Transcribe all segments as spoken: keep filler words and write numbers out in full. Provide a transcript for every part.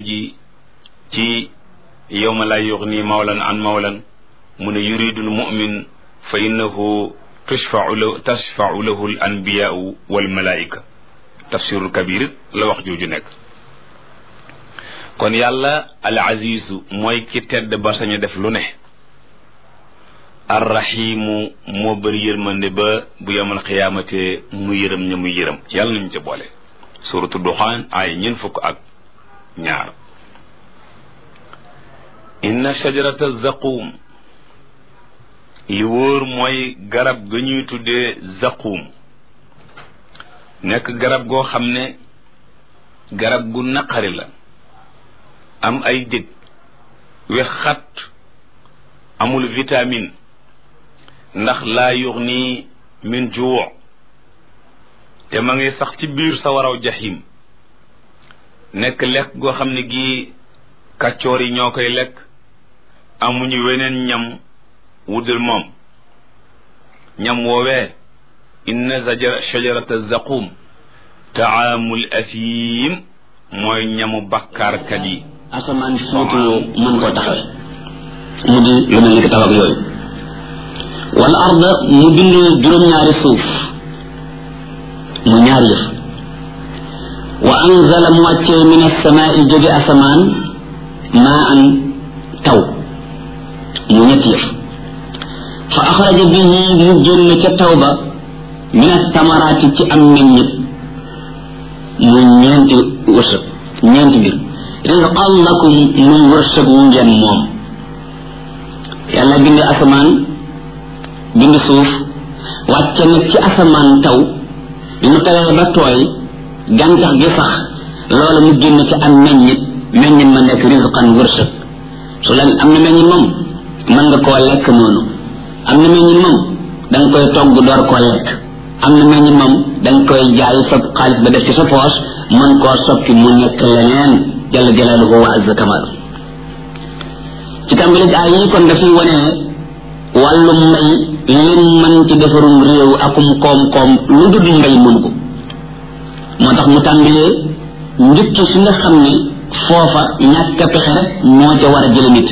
ji ci yawma la yughni mawlan an mawlan mu ne yuridul mu'min fa innahu tashfa'u lahu tashfa'u lahu al anbiya'u wal malaika tafsirul kabir la wax jooju nekk. kon yàlla al azizu mooy ki tedd ba sañ def lu ne, arrahimu moo bëri yërmande ba bu yamal xiyaamate mu yërëm ña mu yërëm yàlla nañu ca boole. suratu duxaan ay ñeent fukk ak ñaar. inna shajarata zaqum li wóor mooy garab ga ñuy tuddee zaqum nekk garab goo xam ne garab gu naqari la, am ay dég wex xat, amul vitamine ndax laa yughni min juu te ma ngi sax ci biir sa waraw jaxim, nekk lekk goo xam ne gi kàccoor yi ñoo koy lekk, amuñu weneen ñam wudul moom. ñam woowee inna shajarata zaqum taamul athim mooy ñamu bakkaarkat yi. asamaan footu mën koo taxawe mu di lu mel ni ki taw ak yooyu. wal arda mu bind juróom-ñaari suuf mu ñaari yëf. wa anzala mu wàccee min as-samaa'i jóge asamaan maa an taw mu ñetti yëf. fa axraja bihi mu génn ca taw ba min as-samaraati ci am meññit mu ñeenti wërsëg ñeenti mbir. rizqan lakum muy wërsëg wu ngeen moom. yàlla bind asamaan bind suuf wàcce nag ci asamaan taw bi mu tawee ba tooy gàncax gi sax loola mu génn ci am meññit meññit ma nekk rizqan wërsëg. su leen am na meññit moom mën nga koo lekk noonu, am na meññit moom da nga koy togg door koo lekk, am na meññit moom da nga koy jaay sa xaalis ba def ci sa poos mën koo soppi mu nekk leneen jalla jalaaluhu wa azza kamaalu. ci tàmbali ay yi kon dafay wane wàllu mbay lim mën ci defarum réew akum koom-koom lu dul mbay mën ko. moo tax mu tàmbalee njëkk fi nga xam ne foofa ñàkk a pexe rek moo ca war a jële nit.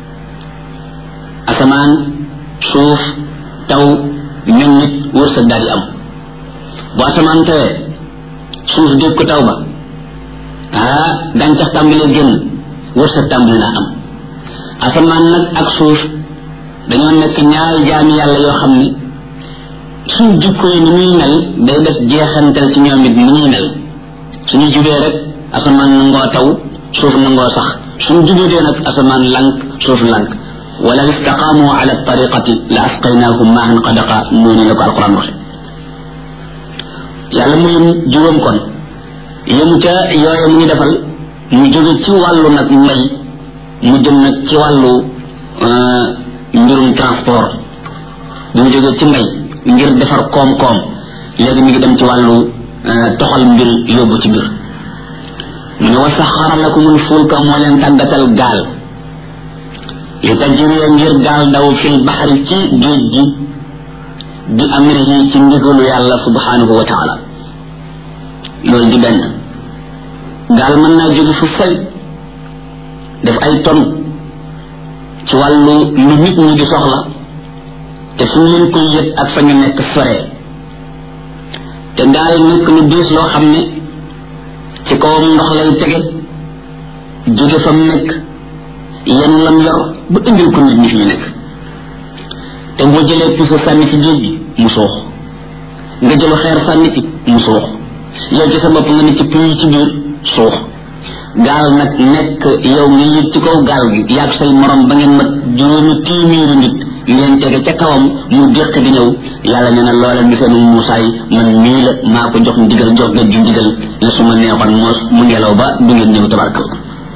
asamaan suuf taw meññit wërsëg daal di am. bu asamaan tawee suuf dégg ko taw ba ah gàncax tàmbalee génn wërsëg tàmbali naa am. asamaan nag ak suuf dañoo nekk ñaari jaami yàlla yoo xam ne suñ jikko yi ni muy mel day def jeexantal ci ñoom it ni ñuy mel. suñu jubee rek asamaan nangoo taw suuf nangoo sax, suñ jubee nag asamaan lank suuf lank. wala istaqaamu ala tariqati la asqaynaahum maahan qadaqa noonu la ko alquran waxe. yàlla mu yëm juróom kon yëmu ca yooye mu ñu defal mu jóge ci wàllu nag mbay mu jëm nag ci wàllu mbirum transport. bi mu jógee ci mbay ngir defar koom-koom léegi mi ngi dem ci wàllu toxal mbir yóbbu ci mbir. mu ne wa saxara lakumul fulka moo leen tàggatal gaal li tajriya ngir gaal daw fil baxari ci géej gi bi amrihi ci ndigalu yàlla subhanahu wa taala. loolu di benn gaal mën naa jóge fu sori def ay ton ci wàllu lu nit ñi di soxla te suñ leen koy yët ak fa ñu nekk soree te gaal nekk lu diis loo xam ne ci kawam ndox lay tege jóge fa mu nekk yenn lam yor ba indil ko nit ñi fi ñu nekk. te boo jëlee puso sànni ci géej gi mu suux, nga jëlu xeer sànni ci mu suux, yow ci sa bopp nga ne ci puy ci biir suux. gaal nag nekk yow nga yëg ci kaw gaal gi yaag say morom ba ngeen mat juróomi téeméeri nit ngeen tege ca kawam mu déq di ñëw. yàlla nee na loola misalu Muusaa yi man mii la maa ko jox ndigal jox nga ju ndigal la su ma neexoon moos mu ngelaw ba du ngeen ñëw tabarkalla.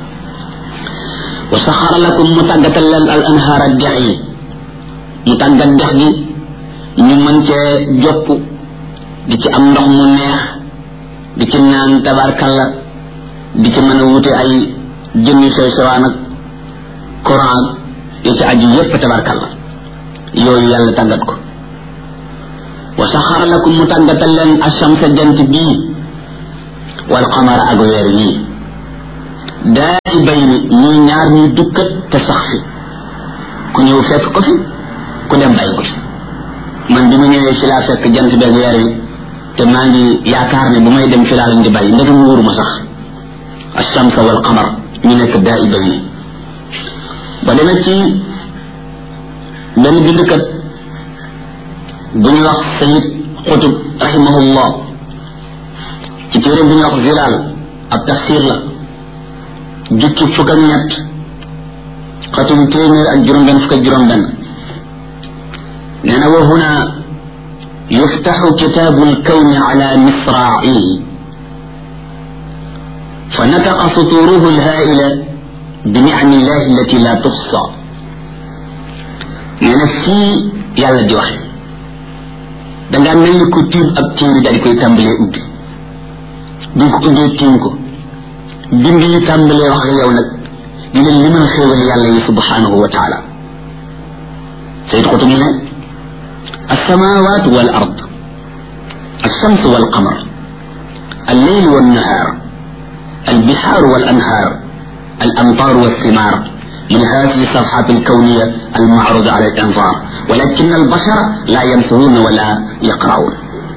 wa saxara lakum mu tàggatal leen al anhaara dex yi, mu tàggat dex gi ñu mën cee jopp di ci am ndox mu neex di ci naan tabarkalla, di ci mën a wute ay jëmmi soy sewaan ak courant yi ci aju yépp tabarkalla. yooyu yàlla tàggat ko. wa saxara lakum mu tàggatal leen ashamsa jant bii wal qamara ak weer yii daay bay ni ñuy ñaar ñuy dukkat te sax fi ku ñëw fekk ko fi ku dem bàyyi ko fi man bi ma ñëwee fi laa fekk jant beeg weer wi te maa ngi yaakaar ne bu may dem fi laa leen di bàyyi ndegam wóoruma sax ash-shams wal qamar ñu nekk daay bay ni ba demee ci benn bindkat bu ñu wax Sayid Qutb rahimahullah ci téere bu ñu wax Zilaal ab tafsir la jukki fukk ak ñett xatum téeméer ak juróom benn fukk ak juróom benn nee na wa huna yuftaxu kitaabu lkawni ala misraa'ihi fa nataqa suturuhu lhaa'ila bi nicami llahi allati la tuxsa nee na fii yàlla di waxe dangaa mel ni ku tiim ab téere daal di koy tàmbalee ubbi bi ko ubbee tiim ko bind yi tàmbalee wax ak yow nag di leen limal xéewal yàlla yi subhanahu wa taala Sayyid Qutb mu ne alsamawat wal ard alshams wal qamar alleyl wal nahar albihar wal anhar الأمطار والثمار من هذه الصفحات الكونية المعروضة على الأنظار ولكن البشر لا ينفذون ولا يقرؤون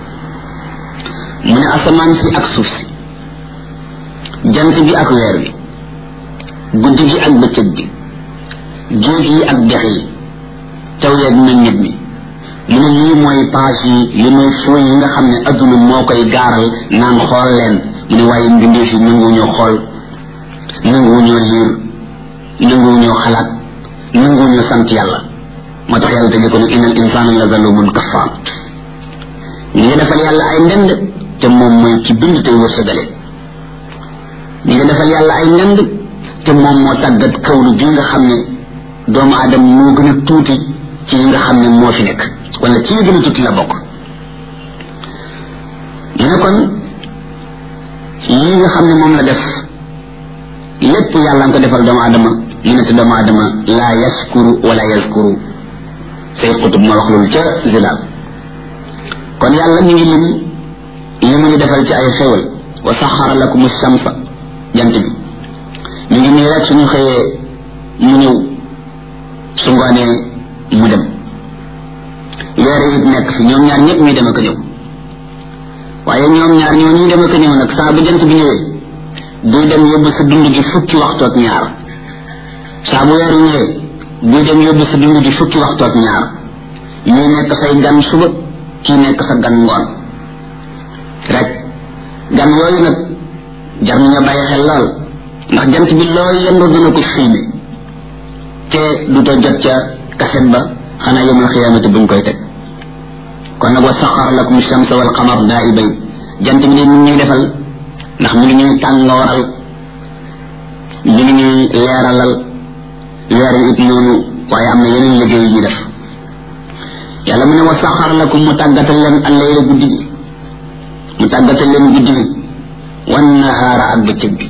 من أسمان في أكسوس جنت بي أكوير بي قد بي أكبتك بي جيجي أكدخي تويد من نبني من اللي موي باشي لمي شوي ينغا خمني أدن موكي غارل نان خول لين من واي مبندي في ننغو نيو خول nangu ñoo liir nangu ñoo xalaat nangu ñoo sant yàlla moo tax yàlla tëjee ko ne innal insana la zalumun kaffaar ñi nga defal yàlla ay ndend te moom mooy ci bind tey wërsëgale ñi nga defal yàlla ay ndend te moom moo tàggat kawlu bi nga xam ne doomu aadama moo gën a tuuti ci yi nga xam ne moo fi nekk wala ci yi gën a tuuti la bokk ñu ne kon yi nga xam ne moom la def lépp yàlla nga ko defal doomu adama ñu ne te doomu adama laa yaskuru wala yaskuru Sayyid Qutb ma wax loolu ca Zilaal kon yàlla ñu ngi lim li mu ñu defal ci ay xéwal wa saxara lakum shamsa jant bi ñu ngi nii rek suñu xëyee mu ñëw su ngoonee mu dem weer it nekk fi ñoom ñaar ñëpp ñuy dem ak a ñëw waaye ñoom ñaar ñoo ñuy dem ak a ñëw nag saa bu jant bi ñëwee buy dem yóbbu sa dund gi fukki waxtu ak ñaar saa bu weeru ñëwee buy dem yóbbu sa dund gi fukki waxtu ak ñaar ñuy nekk say gan suba kii nekk sa gan ngoon rek gan yooyu nag jar na nga bàyyi xel lool ndax jant bi looy yendoo dina ko filmé te du to jot ca kaset ba xanaa yawmal xiyaamati buñ koy teg kon nag wa saxara lakum shamsa wal qamar daa'ibayn jant bi de mu ñuy defal ndax mu ngi ñuy tàngooral mu ngi ñuy leeralal weer it noonu waaye am na yeneen liggéey yu ñuy def yàlla mu ne wa saxar lakum mu tàggatal leen al-layla guddi gi mu tàggatal leen guddi gi wan nahaara ak bëccëg bi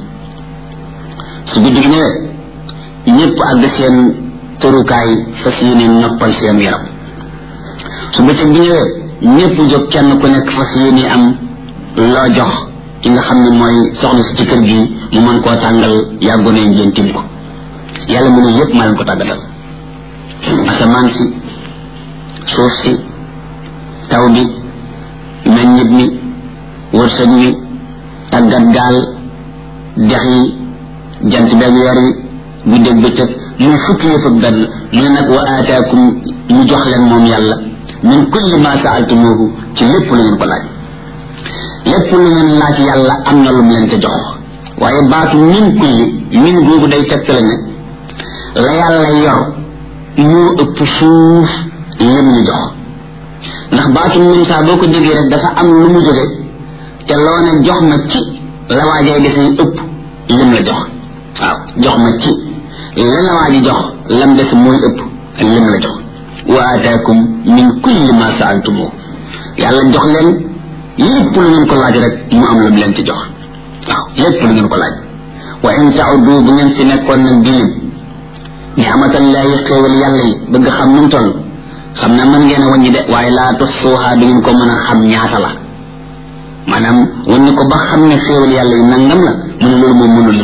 su guddi gi ñëwee ñëpp àgg seen tërukaay fas yéene noppal seen yaram su bëccëg bi ñëwee ñëpp jóg kenn ku nekk fas yéene am loo jox ki nga xam ne mooy soxna si ci kër gi mu mën koo tàngal yàggu ne ngeen tim ko yàlla mu ne yëpp maa leen ko tàggatal asamaan si suuf si taw bi meññit mi wërsëg mi tàggat gaal dex yi jant beeg weer wi guddeeg bëccëg muy fukki yëpp ak benn mu ne nag wa aataakum mu jox leen moom yàlla min kulli ma saaltumuhu ci lépp lu ngeen ko laaj lépp lu ngeen laaj yàlla am na lu mu leen ca jox waaye baatu min kulli min googu day tegtale ne la yàlla yor moo ëpp fuuf lim ñu jox ndax baatu min saa boo ko déggee rek dafa am lu mu jóge te loo ne jox ma ci la waajay desee ëpp lim la jox waaw jox ma ci la la waaji jox lam des mooy ëpp lim la jox wa aataakum min kulli ma saaltumu yàlla jox leen lépp lu ngeen ko laaj rek mu am lu mu leen ci jox waaw lépp lu ngeen ko laaj wa in ta'uddu bu ngeen fi nekkoon nag di lim ni'matallahi xéewal yàlla yi bëgg xam nu mu toll xam na mën ngeen a wàññi de waaye laa tuhsuha du ngeen ko mën a xam ñaata la maanaam wàññi ko ba xam ne xéewal yàlla yi nangam la mu ne loolu moom mënul leen ko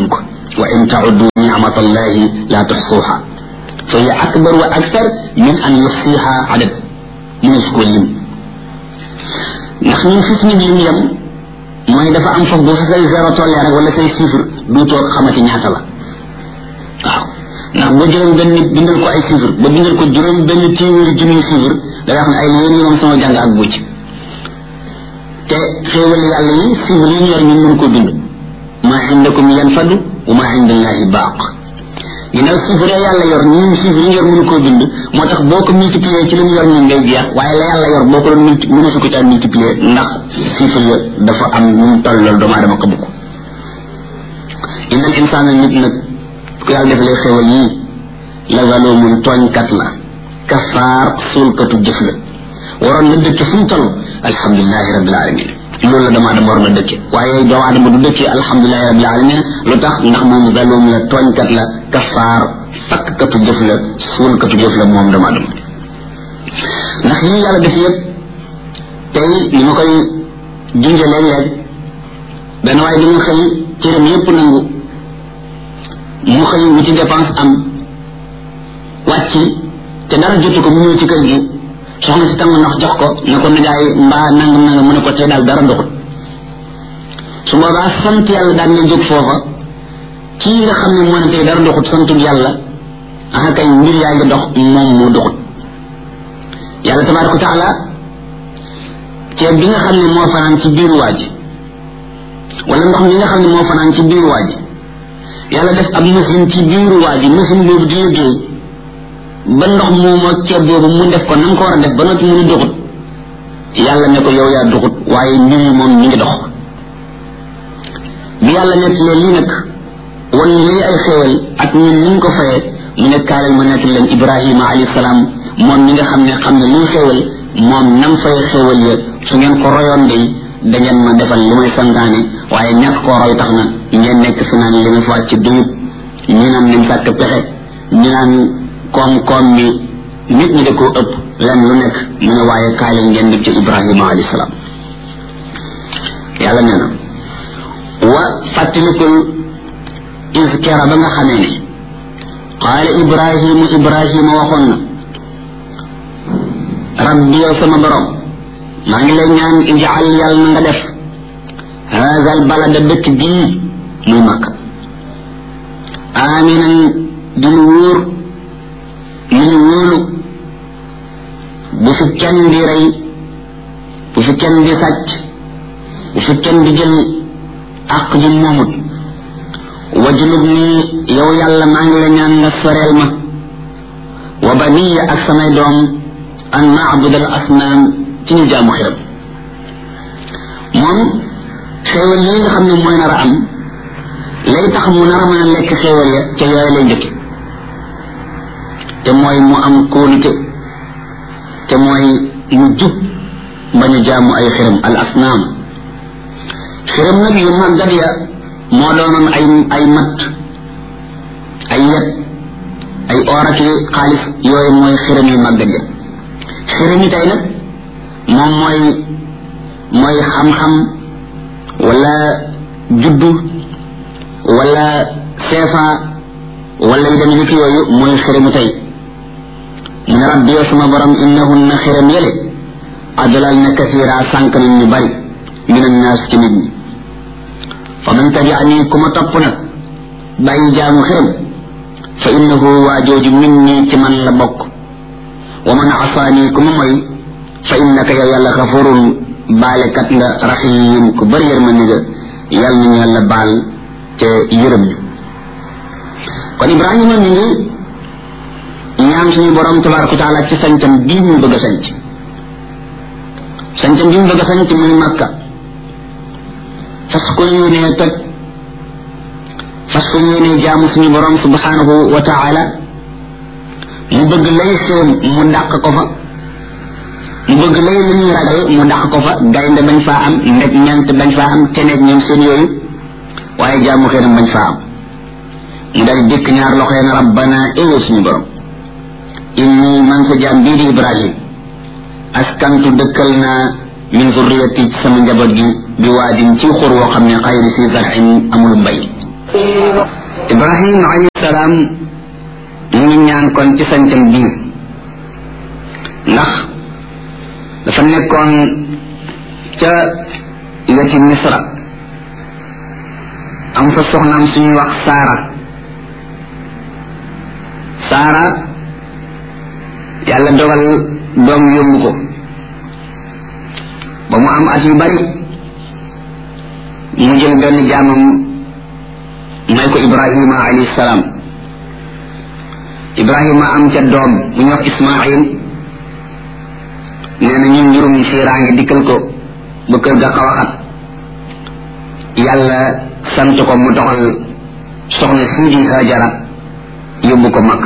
wa in ta'uddu ni'matallahi la tuhsuha fa hiya akbar wa akthar min an yuhsiha adad min ko lim ndax ñun fi suñu lim yam mooy dafa am foofu bu fa say zéro tollee rek wala say chiffre du toog xamati ñaata la waaw ndax ba juróom benn nit bindal ko ay chiffre ba bindal ko juróom benn téeméeri junni chiffre da nga xam ne ay yéen ñi moom sama jàng ak bucc te xéewal yàlla yi chiffre yi ñu yor ñun mën ko bind ma indakum yanfadu wa ma indallahi baaq ginnaaw chiffre yàlla yor ñun chiffre yi yor mën koo bind moo tax boo ko multiplier ci li mu yor ñun ngay jeex waaye la yàlla yor boo ko doon multi mënu su ko caa multiplier ndax chiffre ya dafa am ñu toll loolu doomu aadama ko bukk innal insaana nit nag ku yàlla defalee xéewal yii la zalumun tooñkat la kafaar suulkatu jëf la waroon na dëkk fu mu toll alhamdulilahi rabbil alamin loolu la doomu aadama war na dëkke waaye doomu aadama du dëkkee alhamdulilahi rabbil alamin lu tax ndax moom zalum la tooñkat la kafaar fakkatu jëf la suulkatu jëf la moom doomu aadama ndax lii yàlla def yëpp tey ni ma koy junje léeg-léeg benn waaye bi nga xëy cëram yëpp nangu mu xëy wuti dépense am wàcc te dara jotu ko mu ñëw ci kër gi soxna si tàng ndox jox ko ne ko nijaay mbaa nangam nangam mu ne ko tey daal dara ndoxut su boobaa sant yàlla daan na jóg foofa kii nga xam ne moo ne tey dara ndoxut santul yàlla ah kay mbir yaa ngi dox moom moo doxut yàlla tabaraka wa taala ceeb bi nga xam ne moo fanaan ci biiru waa ji wala ndox mi nga xam ne moo fanaan ci biiru waa ji yàlla def ab muslim ci biiru waa ji muslim boobu di liggéey ba ndox moomu ak ceeb boobu mu def ko na nga ko war a def ba noppi mu ni doxut yàlla ne ko yow yaa doxut waaye mbir yi moom mi ngi dox bi yàlla nekk leen lii nag wan lii ay xéewal ak ñun ni ñu ko fayee mu ne kaalal ma nekk leen Ibrahima alayhi salaam moom mi nga xam ne xam ne lii xéewal moom nam fay xéewal ya su ngeen ko royoon day da ngeen ma defal li may santaane waaye ñàkk koo roy tax na ngeen nekk fi naan li ma fa ci duyut ñu naan nañ sàkk pexe ñu naan koom-koom mi nit ñi da koo ëpp lenn lu nekk mu ne waaye kaay leen ngeen def ci Ibrahima alayhi salaam yàlla nee na wa fàttalikul iskera ba nga xamee ne qaala Ibrahima Ibrahima waxoon na rabbi yow sama borom maa ngi lay ñaan ijaal yàlla na nga def haza al balada dëkk bii muy Makka aminan di lu wóor lu ñu wóolu bu fi kenn di rey bu fi kenn di sàcc bu fi kenn di jël àq ji moomut wajulub nii yow yàlla maa ngi la ñaan nga soreel ma wa baniya ak samay doom an naabud al asnaam ci ñu jaamu xiram moom xéewal yi nga xam ne mooy nar a am lay tax mu nar a mën a lekk xéewal ya ca yooyu lay njëkk te mooy mu am kóolute te mooy mu jub bañu jaamu ay xiram al asnaam xiram nag yu màggat ya moo doonoon ay ay matt ay yet ay oraki xaalis yooyu mooy xiram yu màggat ya xiram yi tey nag moom mooy mooy xam-xam wala juddu wala seefa wala yu dem yëkk yooyu mooy xiramu tey mu ne rabbi yow sama borom innahunna xiram yële adlal na kasira sànq nañ ñu bari min annaas ci nit ñi fa man tabi'ani ku ma topp nag bàyyi jaamu xiram fa innahu waa jooju min nii ci man la bokk wa man asaani ku ma moy fa innaka yow yàlla xafurun baalekat nga rahim ku bari yërmande nga yàlla nañu yàlla baal te yërëm ñu kon Ibrahima mi ngi ñaan suñu borom tabaraka taala ci sañcam bii ñu bëgg a sañc sañcam bii ñu bëgg a sañc muy Makka fas ko yéenee toj fas ko yéenee jaamu suñu borom subhanahu wa taala mu bëgg lay xéem mu dàq ko fa mu bëgg lay lu ñuy ragal mu dàq ko fa gaynde bañ faa am ndeg ñant bañ faa am teneeg ñoom seen yooyu waaye jaamu xéenam bañ faa am mu dal dikk ñaar loxo na rabbana ewe suñu borom inni man sa jaam bii di Ibrahim askantu dëkkal naa min zurriyati ci sama njaboot gi bi waadin ci xur woo xam ne xayri fi zar'in amul mbay Ibrahim alayhi salaam mu ngi ñaan kon ci sañcam bii ndax dafa nekkoon ca weti Misra am fa soxnaam suñuy wax Saara Saara yàlla dogal doom yóbbu ko ba mu am at yu bari mu jël benn jaamam may ko Ibrahima alayhi salaam Ibrahima am ca doom bu ñu wax Ismaïl nee na ñun njurum fiiraange dikkal ko ba kër ga xaw a xat yàlla sant ko mu doxal soxna sii di Hajara yóbbu ko Makk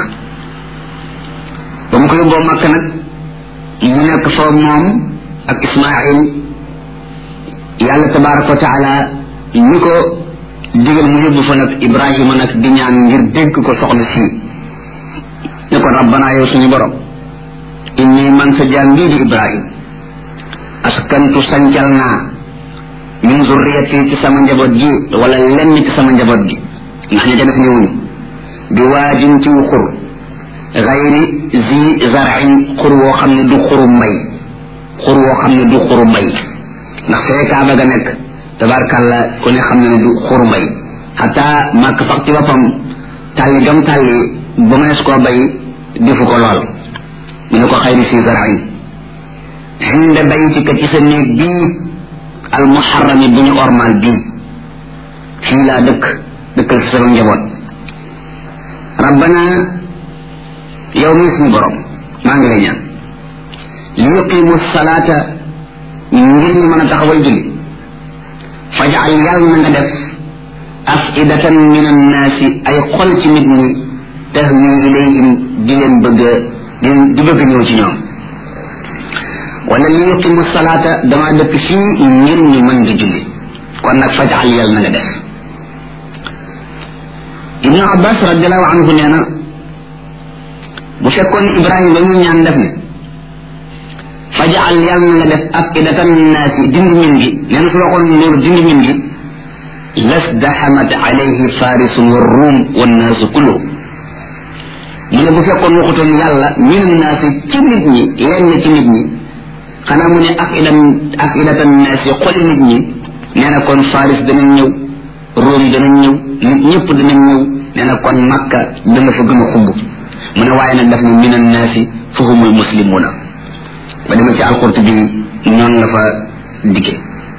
ba mu ko yóbboo Makk nag mu nekk fa moom ak Ismaïl yàlla tabaraka wa taala ñu ko digal mu yóbbu fa nag Ibrahima nag di ñaan ngir dénk ko soxna sii ne ko rabbana yow suñu borom inni man sa jaam bii di Ibrahim askantu sancal naa min zurriyati ci sama njaboot gi wala lenn ci sama njaboot gi ndax ña ca def ñëwuñu bi waajin ci xur gayri zi zar'in xur woo xam ne du xuru mbay xur woo xam ne du xuru mbay ndax fee Kaaba ga nekk tabarkàlla ku ne xam ne du xuru mbay xataa màkk sax ci boppam tàlli gam tàlli ba mënees koo bay defu ko lool mu ne ko xayri fi zar'in xinde baytika ci sa néeg bii al muharrami bu ñu ormal bii fii laa dëkk dëkkal ci sama njaboot rabbana yow mi suñu borom maa ngi lay ñaan li yuqimu salaata ngir ñu mën a taxawal julli fajal yàlla na nga def afidatan min annaasi ay xol ci nit ñi tahwi ilayhim di leen bëgg di bëgg ñëw ci ñoom wala li yuqimu salaata dama dëkk fii ngir ñu mën di julli kon nag fajal yàlla na nga def ibnu abbas radiallahu anhu nee na bu fekkoon Ibrahima ba ñu ñaan def ne fajal yàlla na nga def afidatan naasi dindi min gi nee na su waxoon loolu dindi min gi lasdaxamat alayhi farisun wa ruum wa naasu kulluhum mu ne bu fekkoon waxutoon yàlla min naasi ci nit ñi lenn ci nit ñi xanaa mu ne afidan afidatan naasi xoli nit ñi nee na kon faris danañ ñëw ruum danañ ñëw nit ñëpp danañ ñëw nee na kon makka dana fa gën a xumb mu ne waaye nag daf ne min annaasi fa humul muslimuuna ba dama ci alqurtubi noonu la fa dikkee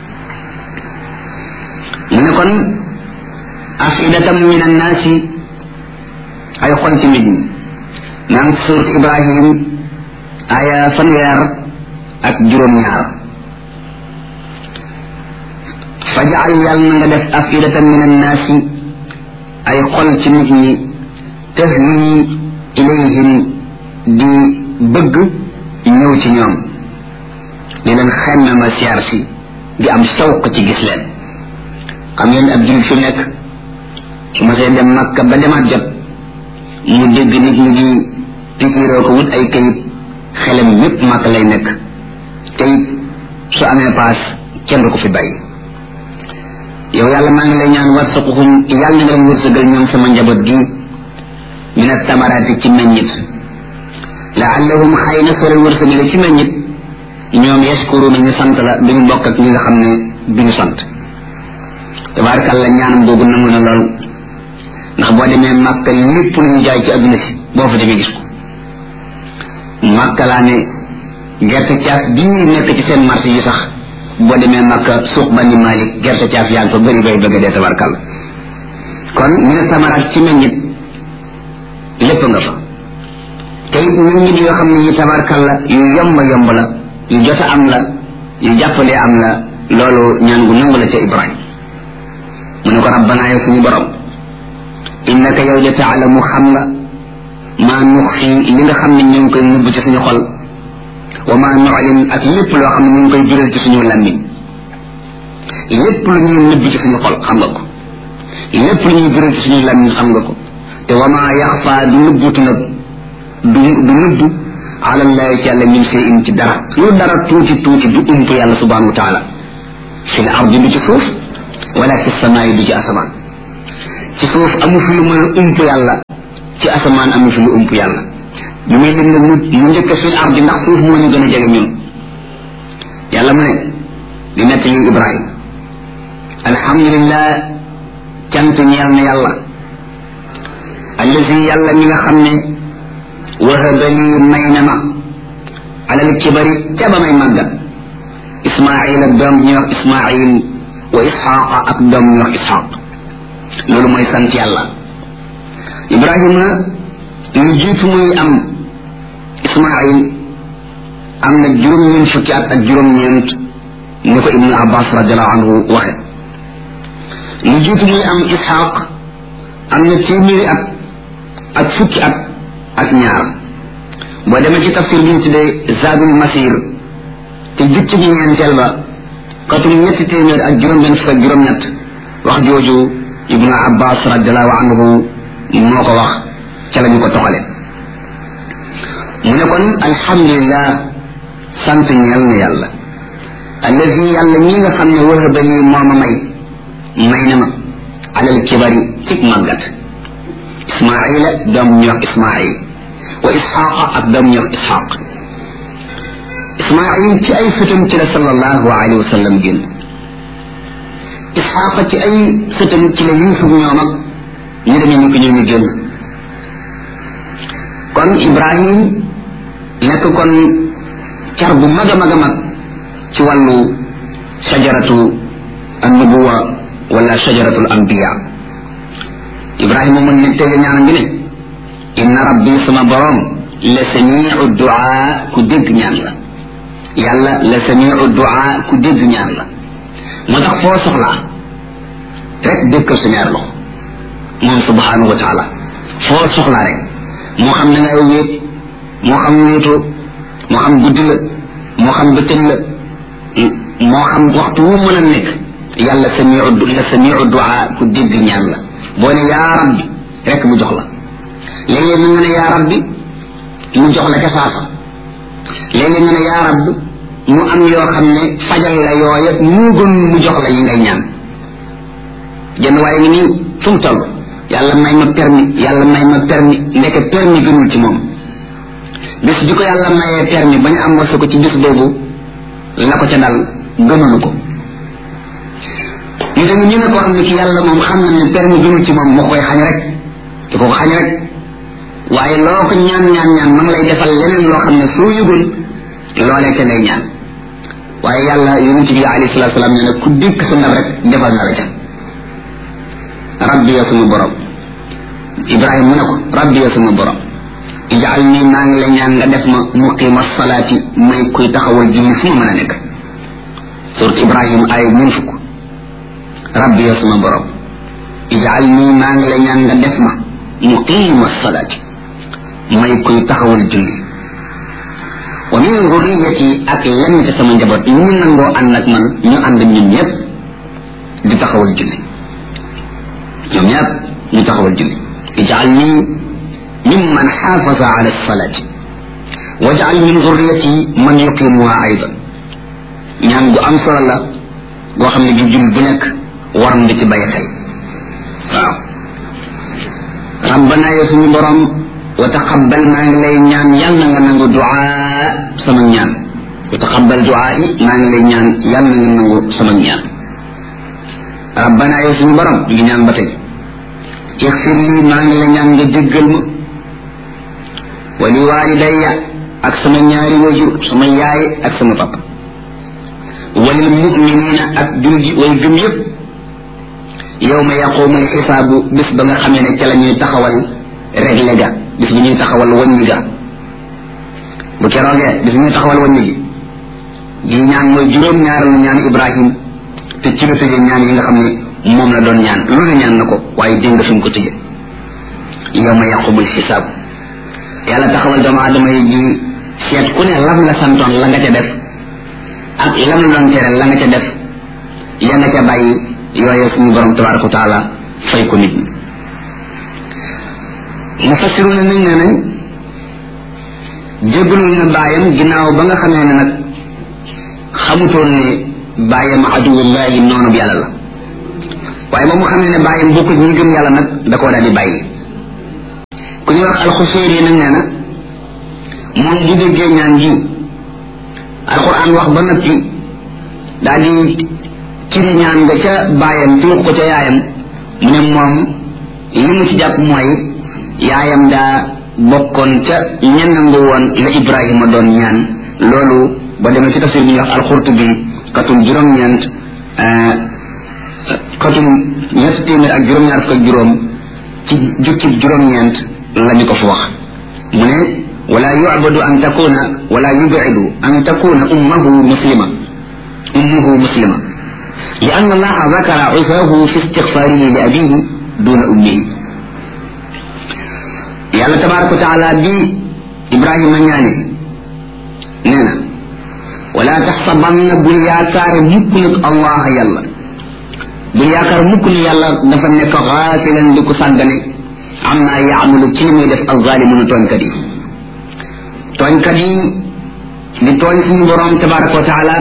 mu ne kon afidatan min annaasi ay xol ci nit ñi naan surat Ibrahim aya fanweer ak juróom-ñaar fajal yàlla na nga def afidatan min annaasi ay xol ci nit ñi tahwi ilayhim di bëgg ñëw ci ñoom di leen xemme ma siyaar si di am sawq ci gis leen xam ngeen ab jullit fi nekk su ma see dem Makka ba demaat jot mu dégg nit ñi di pikiiroo ko wut ay kayit xelam yépp Makka lay nekk te it su amee paas kenn du ko fi bàyyi yow yàlla maa ngi lay ñaan warsaquhum yàlla nga leen wërsëgal ñoom sama njaboot gi min attamaraati ci meññit laallahum xëy na sore wërsëgale ci meññit ñoom yashkuruna ñu sant la duñu bokk ak ñi nga xam ne duñu sant tabarakallah ñaanam boobu nangu na lool ndax boo demee Makka lépp lu ñu jaay ci adduna si boo fa demee gis ko Makka laa ne gerte caaf bii nekk ci seen marché yi sax boo demee Makka suuq bani Malik gerte caaf yaa ngi fa bëri bay bëgg dee tabarakallah kon min attamaraat ci meññit lépp nga fa te it meññit yoo xam ne yi tabarkalla yu yomb yomb la yu jot a am la yu jàppalee am la loolu ñaan gu nangu la ca Ibrahima mu ne ko rabbana yow suñu borom innaka yow de taalamu xam nga maa nuxfi li nga xam ne ñu ngi koy nubb ci suñu xol wa maa nu'lin ak lépp loo xam ne ñu ngi koy biral ci suñu làmmiñ lépp lu ñuy nubb ci suñu xol xam nga ko lépp lu ñuy biral ci suñu làmmiñ xam nga ko te wa maa yaxfa du nëbbutu nag du du nëbbu ala llahi ci yàlla min shay'in ci dara lu dara tuuti tuuti du ump yàlla subhanahu wa taala fi l ardi du ci suuf wala fi samaai du ci asamaan ci suuf amu fi lu mën a ump yàlla ci asamaan amu fi lu ump yàlla bi muy lim nag mu njëkk fil ardi ndax suuf moo ñu gën a jege ñun yàlla mu ne di nett li Ibrahim alhamdulillah cant ñeel na yàlla allazi yàlla mi nga xam ne wahaba lii may na ma alal kibari ca ba may màggat ismail ak doom ñuy wax ismail wa isxaqa ak doom ñuy wax isxaq loolu mooy sant yàlla Ibrahima lu jiitu muy am ismail am na juróom-ñeent fukki at ak juróom-ñeent ni ko ibnu abbas radiallahu anhu waxe lu jiitu muy am isxaq am na téeméeri at ak fukki at ak ñaar boo demee ci tafsir bi ñu tuddee zadul masir te jukk ci ñeenteel ba katum ñetti téeméer ak juróom-benn fukk ak juróom-ñett wax jooju ibnu abbas radiallahu anhu moo ko wax ca la ñu ko toxale mu ne kon alhamdulillah sant ñeel na yàlla allazi yàlla ñi nga xam ne wahaba lii moo ma may may na ma alal kibari cig màggat ismaila doom ñu wax ismail wa isxaqa ak doom ñu wax isxaq ismail ci ay sëtam ci la sallallahu alayhi wa sallam génn isxaqa ci ay sëtam ci la yusuf ñoom ak ñu demee ñu ko ñëw ñu génn kon ibrahim nekk kon car bu mag a mag a mag ci wàllu shajaratu annubuwa wala shajaratu al anbiya ibrahima mën ne tege ñaan ngi ne inna rabbi sama borom la samiu duaa ku dégg ñaan la yàlla la samiu duaa ku dégg ñaan la moo tax foo soxlaa rek dékkal sa ñaar loxo moom subhanahu wa taala foo soxlaa rek moo xam ne ngay wéet moo xam wéetoo moo xam guddi la moo xam bëccëg la moo xam waxtu wu mën a nekk yàlla samiu la samiu duaa ku dégg ñaan la boo ne yaa rabbi rek mu jox la léeg-léeg mu ne yaa rabbi mu jox la ca saasa léeg-léeg mu ne yaa rabbi mu am yoo xam ne fajal la yooya mu gën mu jox la yi ngay ñaan jënd waaye ngi nii fu mu toll yàlla may ma permis yàlla may ma permis ndeke permis gënul ci moom bis bi ko yàlla mayee permis ba ñu am wasa ko ci bis boobu la ko ca dal gënulu ko ñu tamit ñu ne koo xam ne ki yàlla moom xam na ne permis gënul ci moom moo koy xañ rek te ko ko xañ rek waaye loo ko ñaan ñaan ñaan ma ngi lay defal leneen loo xam ne soo yëgul loolee te lay ñaan waaye yàlla yonent bi alayhi salaatu salaam nee na ku dikk sa ndab rek defal na la ca rabbi ya suma borom ibrahima mu ne ko rabbi ya suma borom ijaal nii maa ngi lay ñaan nga def ma muqima salaati may kuy taxawal julli fu ma mën a nekk surat ibrahima ay ñun fukk rabbi ya suma borom ijaal nii maa ngi lay ñaan nga def ma muqima salaati may kuy taxawal julli wa min zurriyati ak lenn ci sama njaboot ñu nangoo ànd ak man ñu ànd ñun ñëpp di taxawal julli ñoom ñëpp ñu taxawal julli ijaal nii mimman xaafaza ala salaati wajal min zurriyati man yuqimuha aydan ñaan gu am solo la goo xam ne gi jul bu nekk war na ci bàyyi xel waaw rabbana yow suñu borom wa taqabbal maa ngi lay ñaan yàlla nga nangu duaa sama ñaan wa taqabbal duaa yi maa ngi lay ñaan yàlla nga nangu sama ñaan rabbana yow suñu borom ñu ngi ñaan ba tey ixfir lii maa ngi lay ñaan nga jéggal ma wa li walidayya ak sama ñaari wajur sama yaay ak sama papa walil muminina ak julji way gëm yëpp yawma yaqumul xisaabu bis ba nga xamee ne ca la ñuy taxawal réglé ga bis bu ñuy taxawal wàññi ga bu keroogee bis bu ñuy taxawal wàññi gi gi ñaan mooy juróom ñaareelu ñaan ibrahim te ci la tëjee ñaan yi nga xam ne moom la doon ñaan lu ne ñaan na ko waaye dégg nga fi mu ko tëjee yawma yaqumul xisaabu yàlla taxawal doomu aadama yi di seet ku ne lam la santoon la nga ca def ak lam la doon tere la nga ca def ya nga ca bàyyi yooyu suñu borom tabaraka wa taala fay ko nit ñi mufassiruna nañ ne nañ jégalul na bàyyam ginnaaw ba nga xamee ne nag xamutoon ne bàyyam aduwullahi noonu bi yàlla la waaye ba mu xam ne bàyyam bokku ñi gëm yàlla nag da koo daal di bàyyi ku ñuy wax alxuseyri nag nee na moom bu déggee ñaan gi alquran wax ba noppi daal di ciri ñaan nga ca bàyyam ci wax ko ca yaayam mu ne moom li mu ci jàpp mooy yaayam daa bokkoon ca ñennangu woon la Ibrahima doon ñaan loolu ba demee ci tafsir bi ñuy wax alxurtubi katum juróom-ñeent katum ñetti téeméer ak juróom-ñaar fukk ak juróom ci jukki juróom-ñeent lañu ko fa wax mu ne wala yu'badu an takuna wala yub'idu an takuna ummuhu muslima ummuhu muslima li anna allaha zakara usahu fi istighfarihi li abihi duna ummihi yàlla tabaraka wa taala bi Ibrahima ñaane nee na wala taxsabanna bul yaakaare mukk nag allah yàlla bul yaakaar mukk ni yàlla dafa nekk xaafilan di ko sàggane amma yaamalu ci li muy def alzalimuna tooñkat yi tooñkat yi di tooñ suñu borom tabaraka wa taala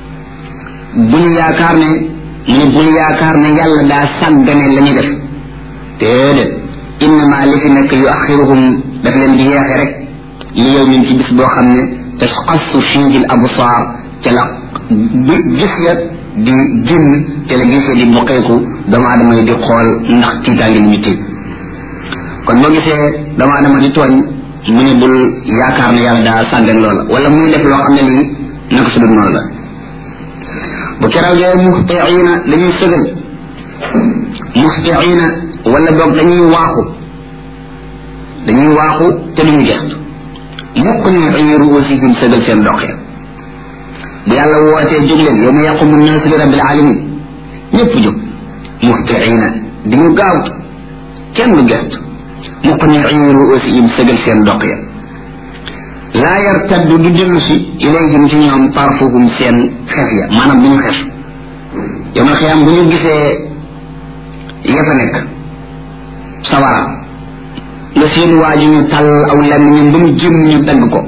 bul yaakaar ne mu ne bul yaakaar ne yàlla daa sàggane la ñuy def déedéet innama li fi nekk yu axiruhum daf leen di yeexe rek li yow min ci bis boo xam ne tasqassu fiihi al absaar ca la gis ya di génn ca la gisee di buqeeku doomu aadama yi di xool ndax tiitaange ni ñu tiit kon boo gisee doomu aadama di tooñ mu ne bul yaakaar ne yàlla daa sàggan loola wala muy def loo xam ne lii naka su dul noonu la bu keroogee muhtiina dañuy sëgal muhtiina wala boog dañuy waaxu dañuy waaxu te duñu gestu mukk ni ay ruusihim sëgal seen doxee bu yàlla wootee jóg leen yow ma yaqumu nnaas li rabbil alamin ñëpp jóg muhtiina di ñu gaaw kenn du gestu mukk ni ay ruusihim sëgal seen doxee laa yartaddu du dellu si ilayhim ci ñoom tarfuhum seen xef ya maanaam du ñu xef yow ma xiyaam bu ñu gisee ya fa nekk sawara nga seen waaju ñu tàll aw làmmiñam ba mu jëm ñu dagg ko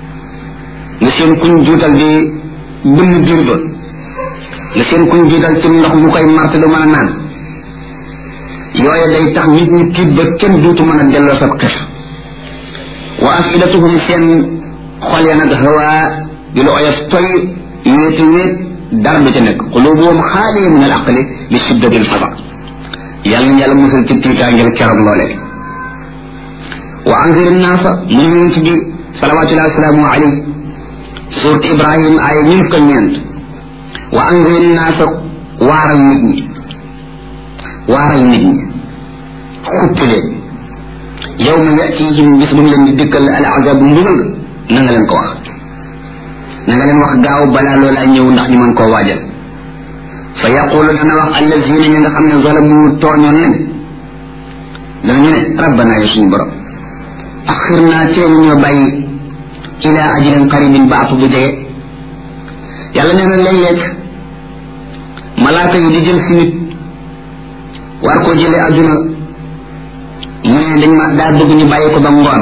nga seen kuñ juutal di bënn biir ba nga seen kuñ juutal ci ndox mu koy marte du mën a naan yooye day tax nit ñi tiit ba kenn duutu mën a delloo sab xef wa afidatuhum seen xol ya nag hawaa di lu oyof toy wéeti wéet dara du ca nekk qulubuhum xaaliya min al aqli li shiddati al fasa yàlla na yàlla musal ci tiitaangel keroog loolee wa anzir naasa mu ñu ci bi salawatullahi wasalaamu alayhi surat Ibrahim ay ñun ko ñeent wa anzir naasa waaral nit ñi waaral nit ñi xuppi leen yawma yatihim bis bu mu leen di dikkal al azabu mbugal na nga leen ko wax na nga leen wax gaaw balaa loolaa ñëw ndax ñu mën koo waajal fa yaqulu dana wax allazina ñi nga xam ne zalamu tooñoon nañ danañu ne rabbana yow suñu borom axir naa teen ñoo bàyyi ila ajalin qaribin ba app bu jege yàlla nee na léeg-léeg malaaka yi di jël si nit war koo jëlee adduna mu ne dañ ma daa bëgg ñu bàyyi ko ba ngoon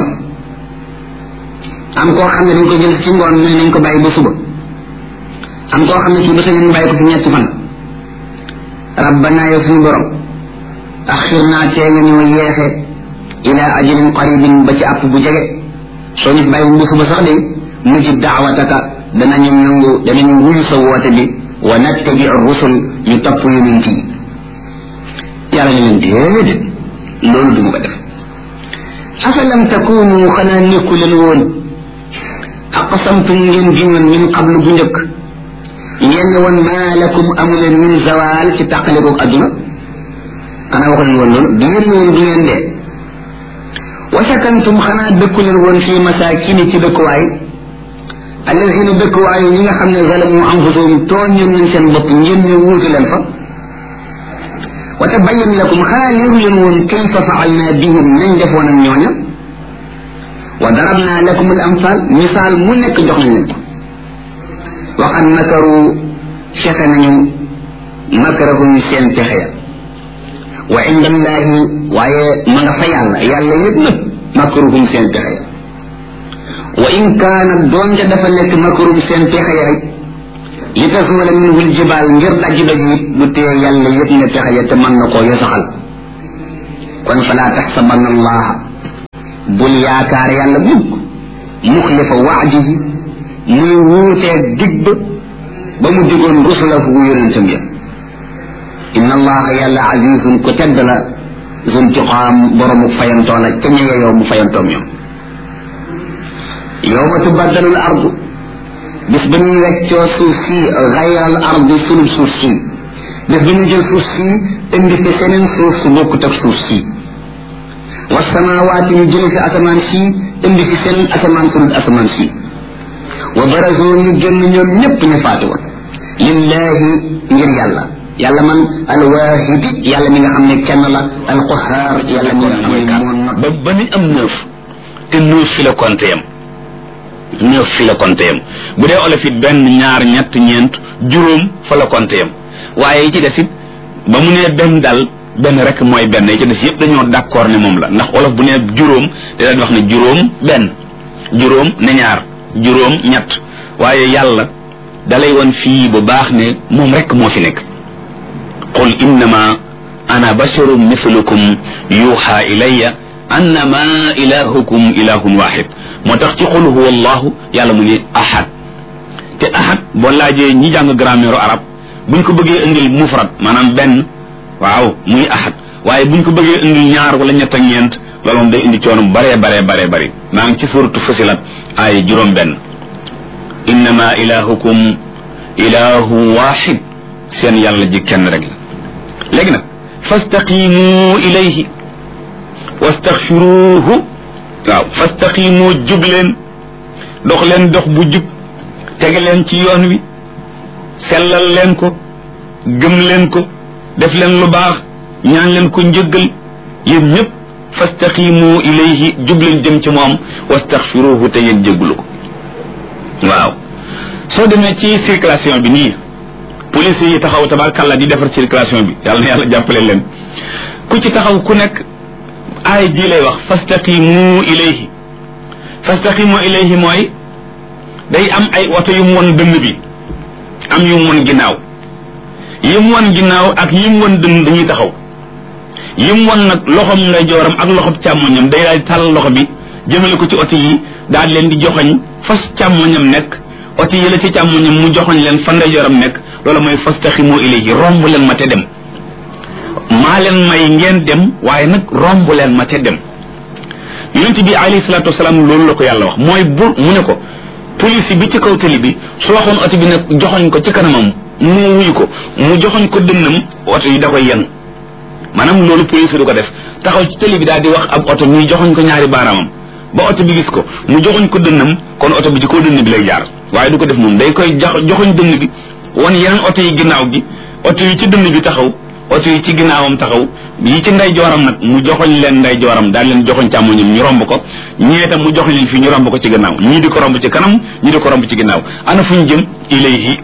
am koo xam ne dañ ko jël ci ngoon mu ne nañ ko bàyyi ba suba am koo xam ne kii ba sa ñu bàyyi ko fi ñetti fan rabbana yow suñu borom axir naa tee nga ñoo yeexe ila ajalin qaribin ba ci àpp bu jege soo ñu bàyyi bu suba sax de mujib daawataka danañu nangu danañu wuyu sa woote bi wa nattabi rusul ñu topp yonent yi yàlla ne leen déedéet loolu du ma ko def afalam takunu xanaa nekku leen woon aqsamtum ngeen giñoon min qablu bu njëkk ngeen ne woon maa lakum amuleen min zawal ci tàqalikoog adduna xanaa waxu leen woon loolu du ngeen woon du ngeen dee wa sakantum xanaa dëkku leen woon fii masakini ci dëkkuwaay allazina dëkkuwaay ñi nga xam ne zalamu anfusahum tooñoon nañ seen bopp ngeen ñu wuutu leen fa wa tabayyan lakum xanaa leeru leen woon kayfa faalna bihim nañ defoon ak ñooña wa darabna lakum al amsal misaal mu nekk jox nañ leen ko waqad makaru fexe nañu makarahum seen pexe ya wa inda allahi waaye ma nga fa yàlla yàlla yëpp nag makaruhum seen pexe ya wa in kaana doonte dafa nekk makarum seen pexe ya li tasuula minhu aljibaal ngir dajji doj it du tee yàlla yëpp ne pexe ya te mën na koo yosaxal kon falaa taxsabanna allaha bul yaakaar yàlla mukk muxlifa waadihi muy wuutee dig ba ba mu digoon rusulahu yonentam ya inna allaha yàlla azizun ko tedd la zuntiqaam boromu fayantoo la ca ñëwee yow mu fayantoom ñoom yowma tubaddalu l ardu bis ba ñuy weccoo suuf si gayral ardi sunub suuf si bis ba ñu jël suuf si indi fi seneen suuf su bokkut ak suuf si wasamawaati ñu jële fi asamaan si indi fi seneen asamaan sunub asamaan si wa barazoo ñu génn ñoom ñépp ñu faati woon lillahi ngir yàlla yàlla man alwaahidi yàlla mi nga xam ne kenn la alqahaar yàlla mi nga xam ne moo not ba ba ni am neuf te neuf fi la compté yam neuf fi la compté yam bu dee olof it benn ñaar ñett ñeent juróom fa la compté yam waaye yi ci des it ba mu nee benn dal benn rek mooy benn yi ci des yëpp dañoo d'accord ne moom la ndax olof bu nee juróom da daan wax ne juróom benn juróom ne ñaar juróom ñett waaye yàlla dalay woon fii bu baax ne moom rek moo fi nekk qul innama ana basharun mithlukum yuha ilayya annama ilahukum ilahun wahid moo tax ci qul huwa allahu yàlla mu ne ahad te ahad boo laajee ñi jàng grammaire arab buñ ko bëggee indil mufrad maanaam benn waaw muy ahad waaye buñ ko bëggee indil ñaar wala ñett ak ñeent loolu moom day indi coono bare bare bare bari maa ngi ci suratu Fusilat ay juróom benn innama ilahukum ilahu wahid seen yàlla ji kenn rek la léegi nag fastaqimu ilayhi wastaghfiruhu waaw fastaqimu jub leen dox leen dox bu jub tege leen ci yoon wi sellal leen ko gëm leen ko def leen lu baax ñaan leen ko njëggal yéen ñëpp fastaqimu ilayhi jub leen jëm ci moom wastaghfiruhu te yéen jéggalu ko waaw soo demee ci circulation bi nii police yi taxaw tabarkàlla di defar circulation bi yàlla na yàlla jàppale leen ku ci taxaw ku nekk aay ji lay wax fastaqimu ilayhi fastaqimu ilayhi mooy day am ay oto yu mu won dënn bi am yu mu won ginnaaw yi mu won ginnaaw ak yi mu won dënn dañuy taxaw yi mu won nag loxom ngay jooram ak loxob càmmoñam day daal di tàll loxo bi jëmale ko ci oto yi daal leen di joxoñ fas càmmoñam nekk oto yi la ci càmmoñam mu joxoñ leen fa ndeyjooram nekk loolu mooy fastaqimu ilayhi romb leen ma te dem maa leen may ngeen dem waaye nag romb leen ma te dem yonent bi alayhi salaatu wasalaam loolu la ko yàlla wax mooy bu mu ne ko police bi ci kaw tali bi su waxoon oto bi nag joxoñ ko ci kanamam mu wuyu ko mu joxoñ ko dënnam oto yi da koy yenn maanaam loolu police du ko def taxaw ci tali bi daal di wax ab oto muy joxoñ ko ñaari baaraamam ba oto bi gis ko mu joxoñ ko dënnam kon oto bi ci kaw dënn bi lay jaar waaye du ko def moom day koy joxoñ dënn bi wan yeneen oto yi ginnaaw gi oto yi ci dënn bi taxaw oto yi ci ginnaawam taxaw yi ci nday jooram nag mu joxoñ leen nday jooram daal leen joxoñ càmmoñam ñu romb ko ñee tam mu joxoñ leen fii ñu romb ko ci ginnaaw ñii di ko romb ci kanam ñii di ko romb ci ginnaaw ana fu ñu jëm ilayhi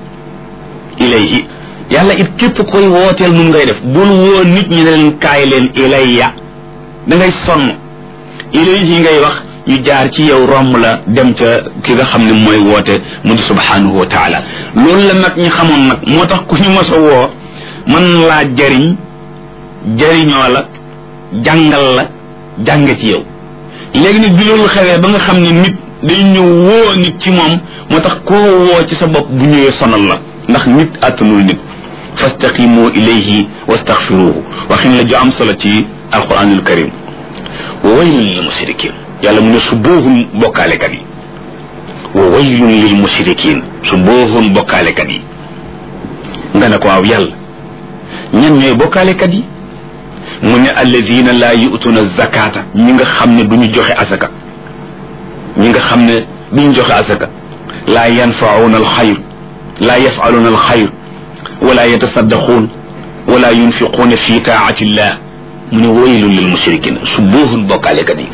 ilayhi yàlla it képp koy wooteel nun ngay def bul woo nit ñi ne leen kaay leen ilayya da ngay sonn ilayhi ngay wax ñu jaar ci yow romb la dem ca ki nga xam ne mooy woote mu di subhanahu wa taala loolu la nag ñu xamoon nag moo tax ku ñu mos a woo mën laa jariñ jariñoo la jàngal la jàng ci yow léegi nag bi loolu xewee ba nga xam ne nit day ñëw woo nit ci moom moo tax koo woo ci sa bopp bu ñëwee sonal la ndax nit àttanul nit fastaqimu ilayhi wastaghfiruhu waxin la ju am solo ci alquranul karim wa waylun lil mushrikin yàlla mu ne su boohun bokkaalekat yi wa waylun lil mushrikin su boohun bokkaalekat yi nga ne ko waaw yàlla ñan ñooy bokkaalekat yi mu ne alladina laa yu'tuna zakata ñi nga xam ne duñu joxe asaka ñi nga xam ne duñu joxe asaka laa yanfa'una alxayr laa yaf'aluna alxayr wala yatasaddaqun wala yunfiquna fi taa'ati llah mu ne waylun lil mushrikin su boohun bokkaalekat yi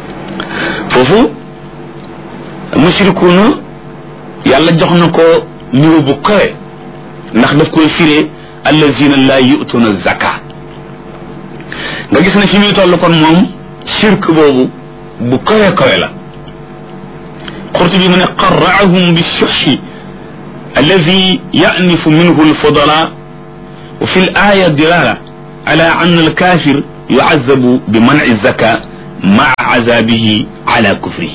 foofu mushrikuuna yàlla jox na ko niveau bu kawe ndax daf koy firee allazina la yu'tuna zaka nga gis ne fi muy toll kon moom shirk boobu bu kawe kawe la Qurtubi mu ne qarra'ahum bi shuhhi الذي يأنف منه الفضلاء وفي الآية دلالة على أن الكافر يعذب بمنع الزكاة مع عذابه على كفره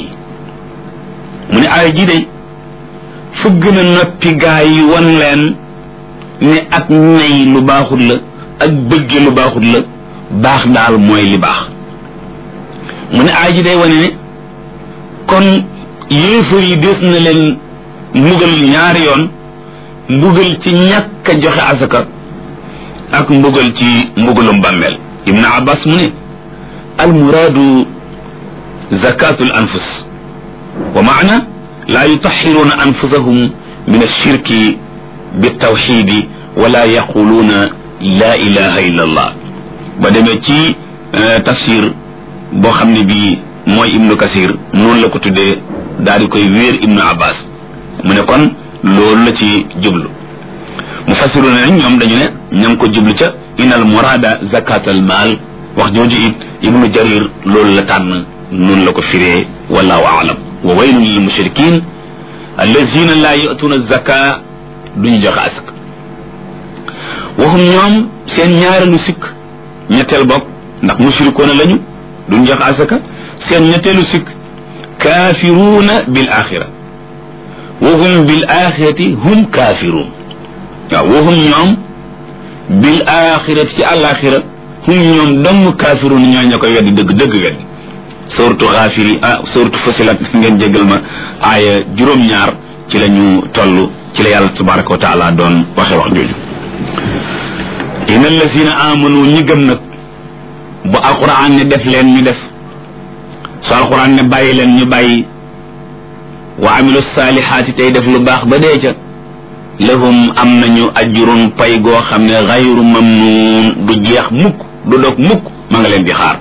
من آية جدي فقنا نبي غاي ونلن ne ak nay lu baaxul la ak bëgg lu baaxul la baax daal mooy li baax mu ne aay ji day wane ne kon yéefar yi des na leen mbugal ñaari yoon mbugal ci ñàkk a joxe asaka ak mbugal ci mbugalum bàmmeel ibn abbas mu ne al muraadu zakatul anfus wa maana la yutahhiruna anfusahum min ash-shirki بالتوحيد ولا يقولون لا إله إلا الله بدمي تي تفسير بو خامني بي موي ابن كثير نون لا كو تودé دال كوي وير ابن عباس من كون لول لا تي جبلو مفسرون ñom dañu ne ñam ko jublu ca inal murada zakat al mal wax joju it ibn jarir lol la tan non la ko firé wallahu a'lam wa waylun lil mushrikin allazina la yu'tuna az-zakata duñu joxe asaka waxum ñoom seen ñaareelu sikk ñetteel bopp ndax mushrikoona lañu duñu joxe asaka seen ñetteelu sikk kaafiruuna bil axira waxum bil axirati hum kaafiruun waaw waxum ñoom bil axirati ci àlaxira hum ñoom dong kaafiruun ñoo ña koy weddi dëgg dëgg weddi suratu xaafiri ah suratu fasilat ngeen jégal ma aaya juróom-ñaar ci lañu toll ci la yàlla tabaraka wa taala doon waxe wax jooju inna allazina amanu ñi gëm nag bu alquran ne def leen ñu def su alquran ne bàyyi leen ñu bàyyi wa amilu saalihaati tey def lu baax ba dee ca lahum am nañu ajrun pay goo xam ne xayru mamnuun du jeex mukk du dog mukk ma nga leen di xaar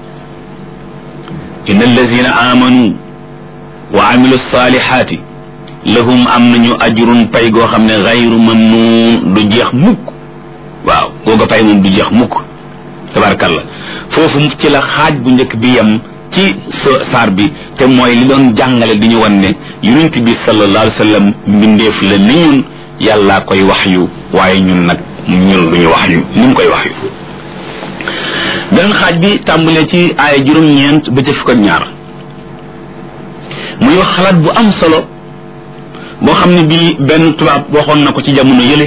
inna allazina amanu wa amilu saalihaati lahum am nañu ajrun pay goo xam ne xayru mamnuun du jeex mukk waaw googa pay moom du jeex mukk tabarakallah foofu ci la xaaj bu njëkk bi yem ci saar bi te mooy li doon jàngale di ñu wan ne yonent bi sallallahu alayhi wa sallam mbindeef la ni ñun yàllaa koy wax yu waaye ñun nag ñun duñu wax yu ni mu koy wax yu beneen xaaj bi tàmbalee ci aaya juróom-ñeent ba ca fukk ak ñaar muy wax xalaat bu am solo boo xam ne bii benn tubaab waxoon na ko ci jamono yële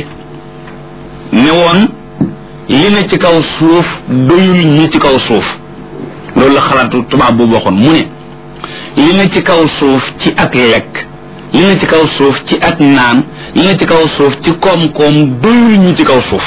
ne woon li ne ci kaw suuf doyul ñi ci kaw suuf loolu la xalaatu tubaab boobu waxoon mu ne li ne ci kaw suuf ci ak lekk li ne ci kaw suuf ci ak naan li ne ci kaw suuf ci koom-koom doyul ñi ci kaw suuf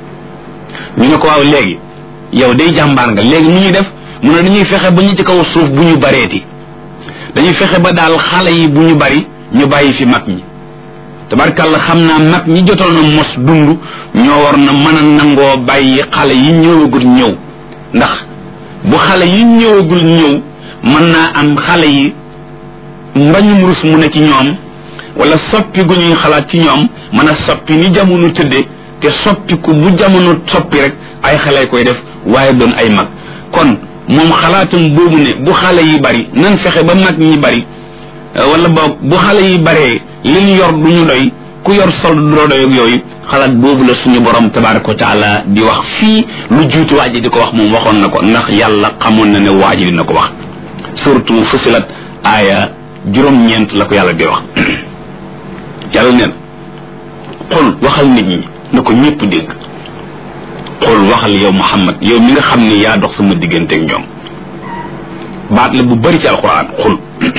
ñu ne ko waaw léegi yow day jàmbaar nga léegi nu ñuy def mu ne dañuy fexe ba ñi ci kaw suuf bu ñu bareeti dañuy fexe ba daal xale yi bu ñu bari ñu bàyyi fi mag ñi tabarkàlla xam naa mag ñi jotoon na mos dund ñoo war na mën a nangoo bàyyi xale yi ñëwagul ñëw ndax bu xale yi ñëwagul ñëw mën naa am xale yi mbañum rus mu ne ci ñoom wala soppi gu ñuy xalaat ci ñoom mën a soppi ni jamono tëdde te soppiku bu jamono soppi rek ay xale koy def waaye doon ay mag kon moom xalaatum boobu ne bu xale yi bari nan fexe ba mag ñi bari wala boog bu xale yi baree li ñu yor du ñu doy ku yor sol du doy ak yooyu xalaat boobu la suñu borom tabaraka wa taala di wax fii lu juutu waa ji di ko wax moom waxoon na ko ndax yàlla xamoon na ne waa ji dina ko wax surtout fusilat aaya juróom-ñeent la ko yàlla di wax yàlla neen xul waxal nit ñi na ko ñëpp dégg xul waxal yow Muhammad yow mi nga xam ne yaa dox sama diggante ak ñoom baat la bu bari ci alquran xul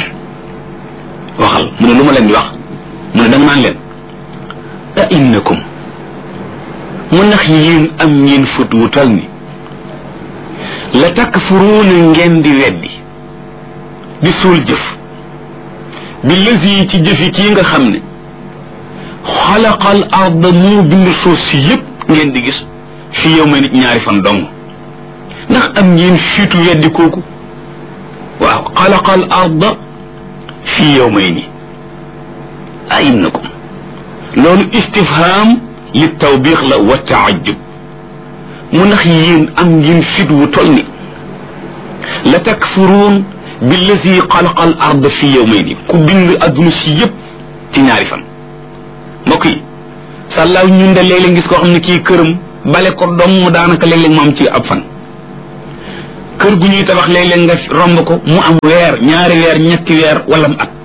waxal mu ne lu ma leen di wax mu ne danga naan leen a innakum mu ndax yéen am ngeen fët wu tal ni la takfuruuna ngeen di weddi di suul jëf bi lazi ci jëfi kii nga xam ne xalaqal arda moo bind suuf si yépp ngeen di gis fi yow may nit ñaari fan dong ndax am ngeen fiitu weddi kooku waaw xalaqal arda fi yow may ni a innakum loolu istifham li tawbiix la wa taajub mu ndax yéen am ngeen fit wu tol ni la takfuruun billazi xalaqa al arda fi yawmayni ku bind adduna si yëpp ci ñaari fan mbokk yi sàllaaw ñun de léeg-léeg gis koo xam ne kii këram bale ko dong daanaka léeg-léeg mu am ci ab fan kër gu ñuy tabax léeg-léeg nga romb ko mu am weer ñaari weer ñetti weer wala mu at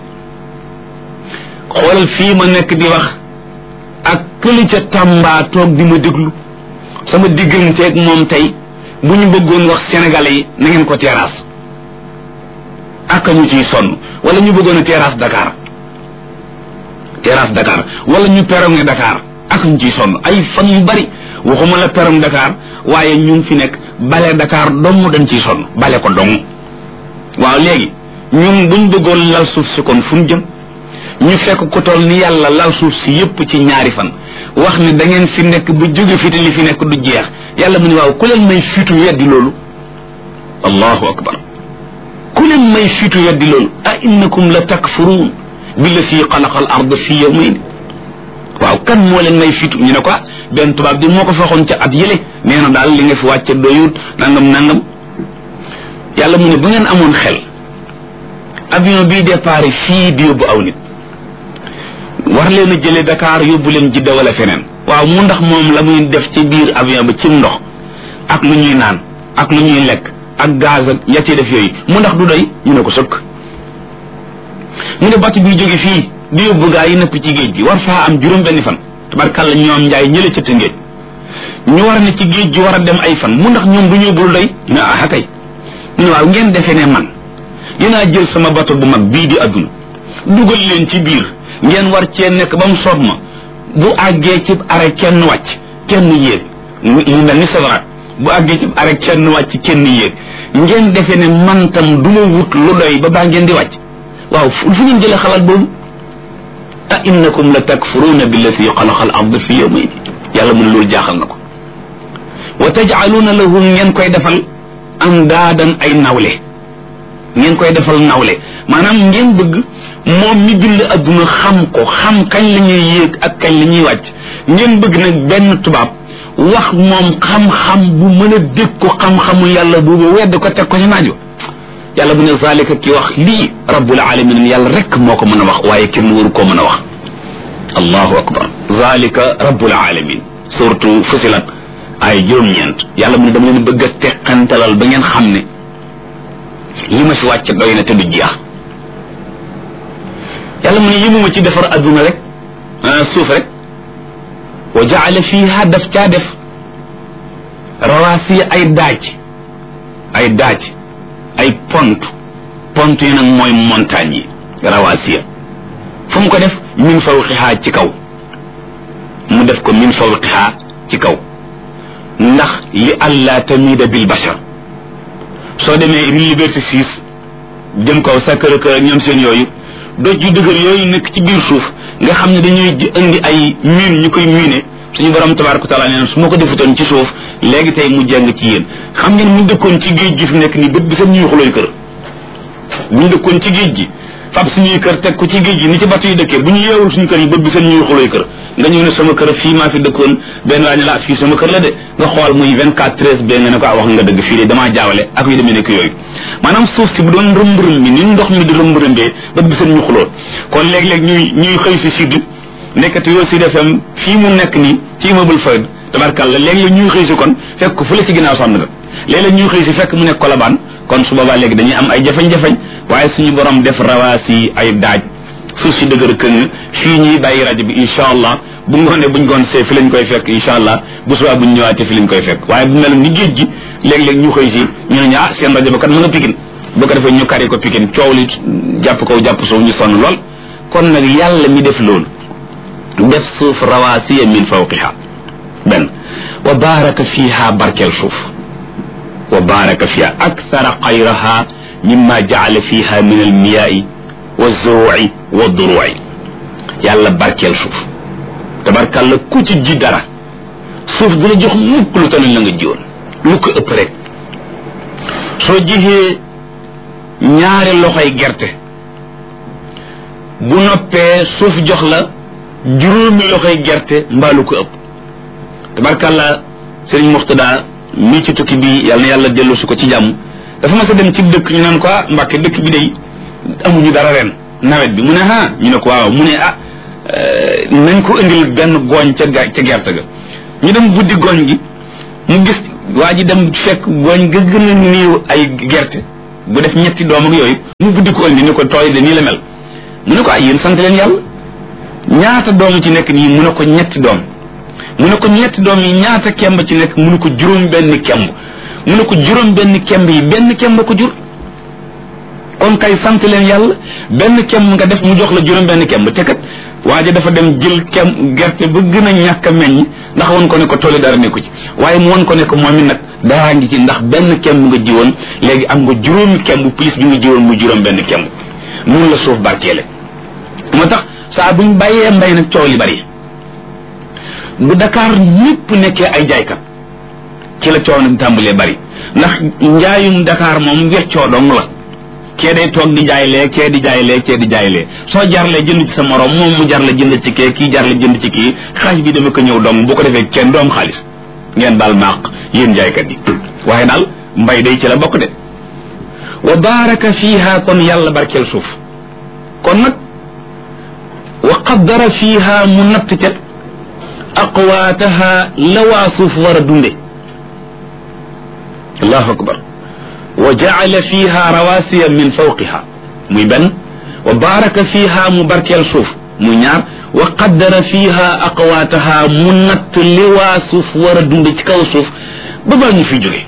xoolal fii ma nekk di wax ak këli ca Tamba toog di ma déglu sama digganteeg moom tey bu ñu bëggoon wax sénégalais yi na ngeen ko terrasse ak ñu ciy sonn wala ñu bëggoon a terrasse Dakar terrasse Dakar wala ñu perronge Dakar ak ñu ciy sonn ay fan yu bari waxuma la perronge Dakar waaye ñu fi nekk bale Dakar dong dañ ciy sonn bale ko dong waaw léegi ñun buñ bëggoon lal suuf si kon fu ñu jëm ñu fekk ko toll ni yàlla lal suuf si yépp ci ñaari fan wax ni da ngeen fi nekk bu jóge fi te li fi nekk du jeex yàlla mu ne waaw ku leen may fitu weddi loolu allahu akbar ku leen may fitu weddi loolu a innakum la takfuruun billati xalaqa al ard fi yawmayn waaw kan moo leen may fitu ñu ne ko benn tubaab di moo ko faxoon ca at yële nee na daal li nga fi wàcce doyut nangam nangam yàlla mu ne bu ngeen amoon xel avion bii départ fii di yóbbu aw nit war leen a jële Dakar yóbbu leen Jidda wala feneen waaw mu ndax moom la muy def ci biir avion ba ci ndox ak lu ñuy naan ak lu ñuy lekk ak gaz ak ya ci def yooyu mu ndax du doy ñu ne ko sëkk mu ne batt bi jóge fii di yóbbu gaa yi nëpp ci géej gi war faa am juróom benni fan tabarkàlla ñoom njaay ñële ca Tëngéej ñu war ne ci géej gi war a dem ay fan mu ndax ñoom du ñu yóbbul doy ñu ne ah kay ñu ne waaw ngeen defee ne man dinaa jël sama bato bu mag bii di adduna dugal leen ci biir ngeen war cee nekk ba mu soob ma bu àggee ci arrêt kenn wàcc kenn yéeg mu mel ni sawaraat bu àggee ci arrêt kenn wàcc kenn yéeg ngeen defee ne man tam du ma wut lu doy ba baa ngeen di wàcc waaw fu ngeen jëlee xalaat boobu a innakum la takfuruuna billati xalaqa al ard fi yawmayn yàlla mu ne loolu jaaxal na ko wa tajcaluuna lahu ngeen koy defal andaadan ay nawle ngeen koy defal nawle maanaam ngeen bëgg moom mi bind adduna xam ko xam kañ la ñuy yéeg ak kañ la ñuy wàcc ngeen bëgg nag benn tubaab wax moom xam-xam bu mën a dégg ko xam-xamul yàlla boobu wedd ko teg ko ci naajo yàlla bu ne zalika ki wax lii rabbul alamin yàlla rek moo ko mën a wax waaye kenn waru koo mën a wax allahu akbar zalika rabbul alamin surtout Fusilat ay juróom-ñeent yàlla mu ne dama leen bëgg a teqantalal ba ngeen xam ne li ma fi wàcc doy na te du jeex yàlla mu ne yëmuma ci defar adduna rek suuf rek wa jaala fiha daf caa def rawaasiya ay daaj ay daaj ay pont pont yi nag mooy montagne yi rawaasiya fu mu ko def min fawqiha ci kaw mu def ko min fawqiha ci kaw ndax li alla tamida bil bashar soo demee Liberté six jëm kaw Sacré-Cœur ñoom seen yooyu doj yu dëgër yooyu nekk ci biir suuf nga xam ne dañuy indi ay miin ñu koy miine suñu borom tabaaraka taala nee na su ma ko defutoon ci suuf léegi tey mu jàng ci yéen xam ngeen mu dëkkoon ci géej gi fi nekk nii bët bi seen ñuy xulooy kër bu ñu dëkkoon ci géej gi fab suñuy kër teg ko ci géej gi ni ci bato yi dëkkee bu ñu yeewul suñu kër yi bët bi seen ñuy xulooy kër nga ñëw ne sama kër fii maa fi dëkkoon benn waa ne la fii sama kër la de nga xool muy vingt-quatre treize ba nga ne ko wax nga dëgg fii de damaa jaawale ak yu demee nekk yooyu maanaam suuf si bu doon rëmb-rëm bi ni ndox mi di rëmb-rëmbee bët bi seen ñu xuloo kon léeg-léeg ñuy ñuy xëy si sud nekkati yoo Sud F M fii mu nekk nii ci immeuble Fayda tabarkàlla léeg-léeg ñuy xëy si kon fekk ko fële ci ginnaaw sàmm nga léeg-léeg ñuy xëy si fekk mu nekk Colobane kon su boobaa léegi dañuy am ay jafañ-jafañ waaye suñu borom def rawaasi ay daaj suuf si dëgër këng fii ñuy bàyyi rajo bi incha allah bu ngoonee buñ goon see fi lañ koy fekk incha allah bu subaa buñ ñëwaatee fi lañ koy fekk waaye bu mel ni géej gi léeg-léeg ñu xëy si ñu ne ñu ah seen rajo ba kat mën a pikin bu ko defee ñu kari ko pikin coow li jàpp kaw jàpp suuf ñu sonn lool kon nag yàlla mi def loolu def suuf rawaasiya min fawqiha benn wa baaraka fiha barkeel suuf wa baaraka fiha akthara xayraha mimma jaala fiha min almiyaai wa zuruci wa duruci yàlla barkeel suuf tabarkàlla ku ci ji dara suuf du la jox mukk lu tane la nga jiwoon lu ko ëpp rek soo jixee ñaari loxoy gerte bu noppee suuf jox la juróomi loxoy gerte mbaalu ko ëpp tabarkàlla sëriñ Muxtada mii ci tukki bi yàlla na yàlla dellu su ko ci jàmm dafa mas a dem ci dëkk ñu naan ko ah Mbàkke dëkk bi day amuñu dara ren nawet bi mu ne ah ñu ne ko waaw mu ne ah nañ ko indil benn gooñ ca ga ca gerte ga ñu dem buddi gooñ gi mu gis waa ji dem fekk gooñ ga gën a néew ay gerte bu def ñetti doom ak yooyu mu buddi ko indi ni ko tooy de nii la mel mu ne ko ay yéen sant leen yàlla ñaata doom ci nekk nii mu ne ko ñetti doom mu ne ko ñetti doom yi ñaata kemb ci nekk mu ne ko juróom benn kemb mu ne ko juróom benn kemb yi benn kemb ko jur kon kay sant leen yàlla benn kemb nga def mu jox la juróom benn kemb te kat waaja dafa dem jël kemb gerte ba gën a ñàkk a meññ ndax won ko ne ko tooli dara nekku ci waaye mu won ko ne ko moom it nag daa ngi ci ndax benn kemb nga jiwoon léegi am nga juróomi kemb plus bi nga jiwoon muy juróom benn kemb noonu la suuf barkeele moo tax saa buñ bàyyee mbay nag coow li bari bu Dakar ñépp nekkee ay jaaykat ci la coow nag tàmbalee bari ndax njaayum Dakar moom weccoo dong la kee day toog di jaay lee kee di jaay lee kee di jaay lee soo jarlee jënd ci sa morom moom mu jarle jënd ci kee kii jarle jënd ci kii xaaj bi dama ko ñëw dong bu ko defee kenn doom xaalis ngeen baal maaq yéen jaaykat yi waaye daal mbay day ci la bokk de wa baraka fiha kon yàlla barkeel suuf kon nag wa qaddara fiha mu natt ca aqwaataha la waa suuf war a dunde allahu akbar wa jaala fiha rawasiya min fawqiha muy benn wa baraka fiha mu barkeel suuf muy ñaar wa qaddara fiha aqwaataha mu natt li waa suuf war a dunde ci kaw suuf ba baa ñu fi jóge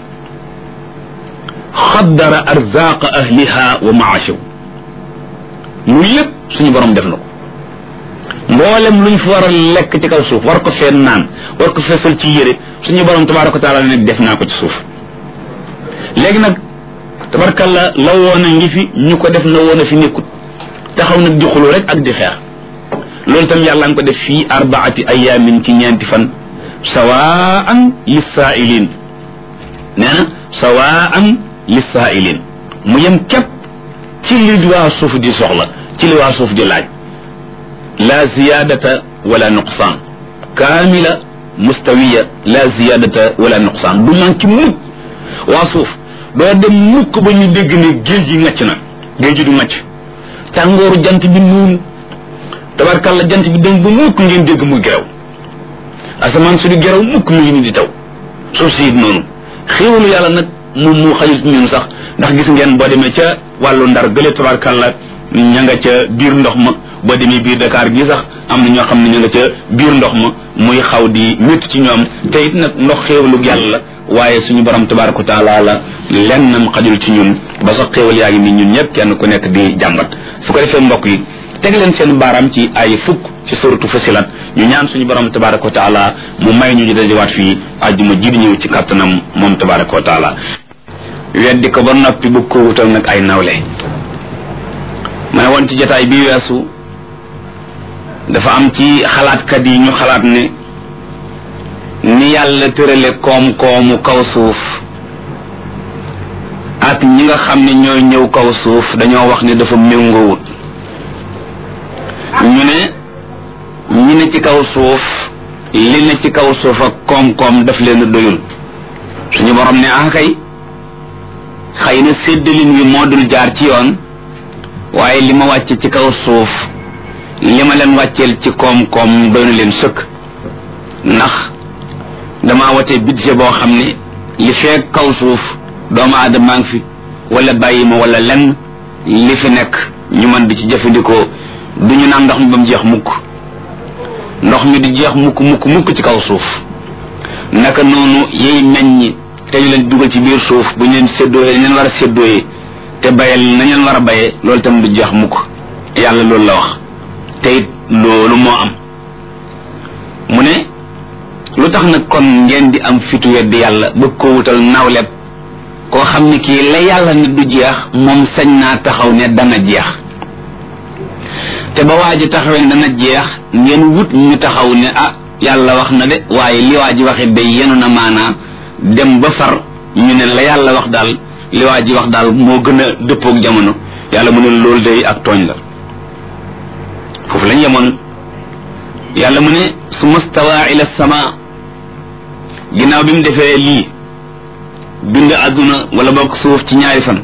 xaddara arzaqa ahliha wa maashaw mu lépp suñu borom def na ko mboolem luñ fi war a lekk ci kaw suuf war ko fee naan war ko fee sol ci yére suñu borom tabaraka wa taala ne def naa ko ci suuf léegi nag tabarkalla la woon a ngi fi ñu ko def na woon a fi nekkut taxaw nag di xulu rek ak di xeex loolu tam yàlla nga ko def fii arbaati ayaamin ci ñeenti fan sawaan lissaa'ilin nee na sawaan lissaa'ilin mu yem képp ci li waa suuf di soxla ci li waa suuf di laaj la ziyadata wala nuqsaan kaamila mustawiya la ziyadata wala nuqsaan du manqué mukk waa suuf doo dem mukk ba ñu dégg ne géej gi ngacc na géej gi du ngacc tàngooru jant bi nuun tabarkalla jant bi dem ba mukk ngeen dégg muy gerew asamaan su di gerew mukk mu ngi ni di taw suuf si it noonu xéewalu yàlla nag moom mu xajul ci ñun sax ndax gis ngeen boo demee ca wàllu ndar gële tabarkalla ña nga ca biir ndox ma boo demee biir Dakar gi sax am na ñoo xam ne ña nga ca biir ndox ma muy xaw di métti ci ñoom te it nag ndox xéewalu yàlla la waaye suñu borom tabaraka wa taala la lennam xajul ci ñun ba sax xéewal yaa ngi nii ñun ñëpp kenn ku nekk di jàmbat su ko defee mbokk yi teg leen seen baaraam ci ay fukk ci suratu Fusilat ñu ñaan suñu borom tabaraka wa taala mu may ñu ñu dajewaat fii àjjuma ji di ñëw ci kattanam moom tabaraka wa taala weddi ko ba noppi bu ko wutal nag ay nawle ma ne woon ci jotaay bi weesu dafa am ci xalaatkat yi ñu xalaat ne ni yàlla tërale koom-koomu kaw suuf ak ñi nga xam ne ñooy ñëw kaw suuf dañoo wax ne dafa méngoowut ñu ne ñi ne ci kaw suuf li ne ci kaw suuf ak koom-koom daf leen doyul suñu borom ne ah kay xëy na séddalin wi moo dul jaar ci yoon waaye li ma wàcce ci kaw suuf li ma leen wàcceel ci koom-koom doy na leen sëkk ndax damaa wate budget boo xam ne li fekk kaw suuf doomu aadama ngi fi wala bàyyi ma wala lenn li fi nekk ñu mën di ci jëfandikoo du ñu naan ndox mi ba mu jeex mukk ndox mi di jeex mukk mukk mukk ci kaw suuf naka noonu yey meññi te ñu leen dugal ci biir suuf bu ñu leen séddoo ñu leen war a séddooyee te bayal nañ leen war a bayee loolu tam du jeex mukk yàlla loolu la wax te it loolu moo am mu ne lu tax nag kon ngeen di am fitu weddi yàlla bëgg ko wutal nawlet koo xam ne kii la yàlla ne du jeex moom sañ naa taxaw ne dana jeex te ba waa ji taxawee ne dana jeex ngeen wut ñu taxaw ne ah yàlla wax na de waaye li waa ji waxee day yenu na maanaa dem ba far ñu ne la yàlla wax daal li waa ji wax daal moo gën a dëppoog jamono yàlla mu ne loolu day ak tooñ la foofu lañ yemoon yàlla mu ne summa stawaa ila sama ginnaaw bi mu defee lii bind àdduna wala bokk suuf ci ñaari fan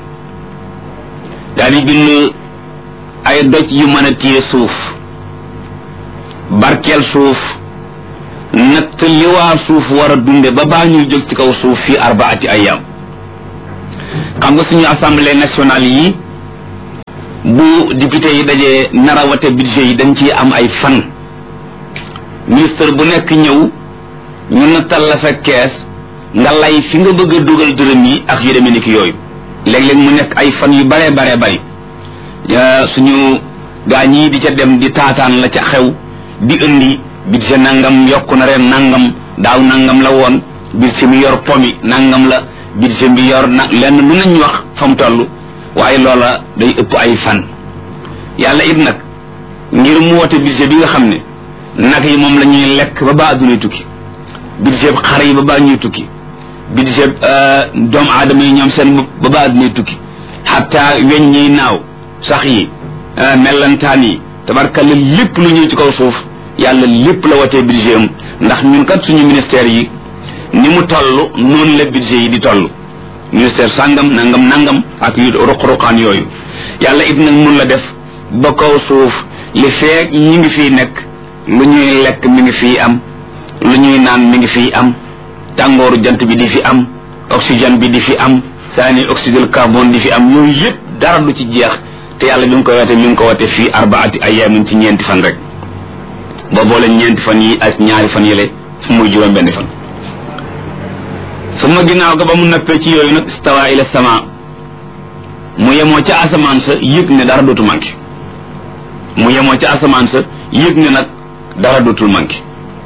daal di bind ay doj yu mën a téye suuf barkeel suuf natt li waa suuf war a dunde ba baa ñuy jóg ci kaw suuf fii arbaati ayam. xam nga suñu assemblée nationale yi bu député yi dajee nara wate budget yi dañ ciy am ay fan ministre bu nekk ñëw ñu nattal la sa kees nga lay fi nga bëgg a dugal dërëm yi ak yu demee ni ki yooyu léeg-léeg mu nekk ay fan yu bare bare bari suñu gaa ñii di ca dem di taataan la ca xew di indi budget nangam yokku na ren nangam daaw nangam la woon budget mi yor pomi nangam la budget bi yor na lenn lu nañ wax fa mu toll waaye loola day ëpp ay fan yàlla it nag ngir mu wote budget bi nga xam ne nag yi moom la ñuy lekk ba ba addunay tukki budget xar yi ba ba ñuy tukki budget doomu aadama yi ñoom seen ba ba addunay tukki xataa weñ ñiy naaw sax yi mellantaan yi tabarkalla lépp lu ñëw ci kaw suuf yàlla lépp la watee budget am ndax ñun kat suñu ministère yi ni mu toll noonu la budget yi di toll ministère sàngam nangam nangam ak yu ruq-ruqaan yooyu yàlla it nag mun la def ba kaw suuf li feek ñi ngi fii nekk lu ñuy lekk mi ngi fii am lu ñuy naan mi ngi fii am tàngooru jant bi di fi am oxygène bi di fi am saani oxyde carbone di fi am yooyu yëpp dara du ci jeex te yàlla bi nga koy wate mi ngi ko wate fii arbaati ayaamin ci ñeenti fan rek boo boole ñeenti fan yi ak ñaari fan yële fu muy juróom benn fan su ma ginnaaw ga ba mu nappee ci yooyu nag stawa ila sama mu yemoo ca asamaan sa yëg ne dara dootu manqué mu yemoo ca asamaan sa yëg ne nag dara dootul manqué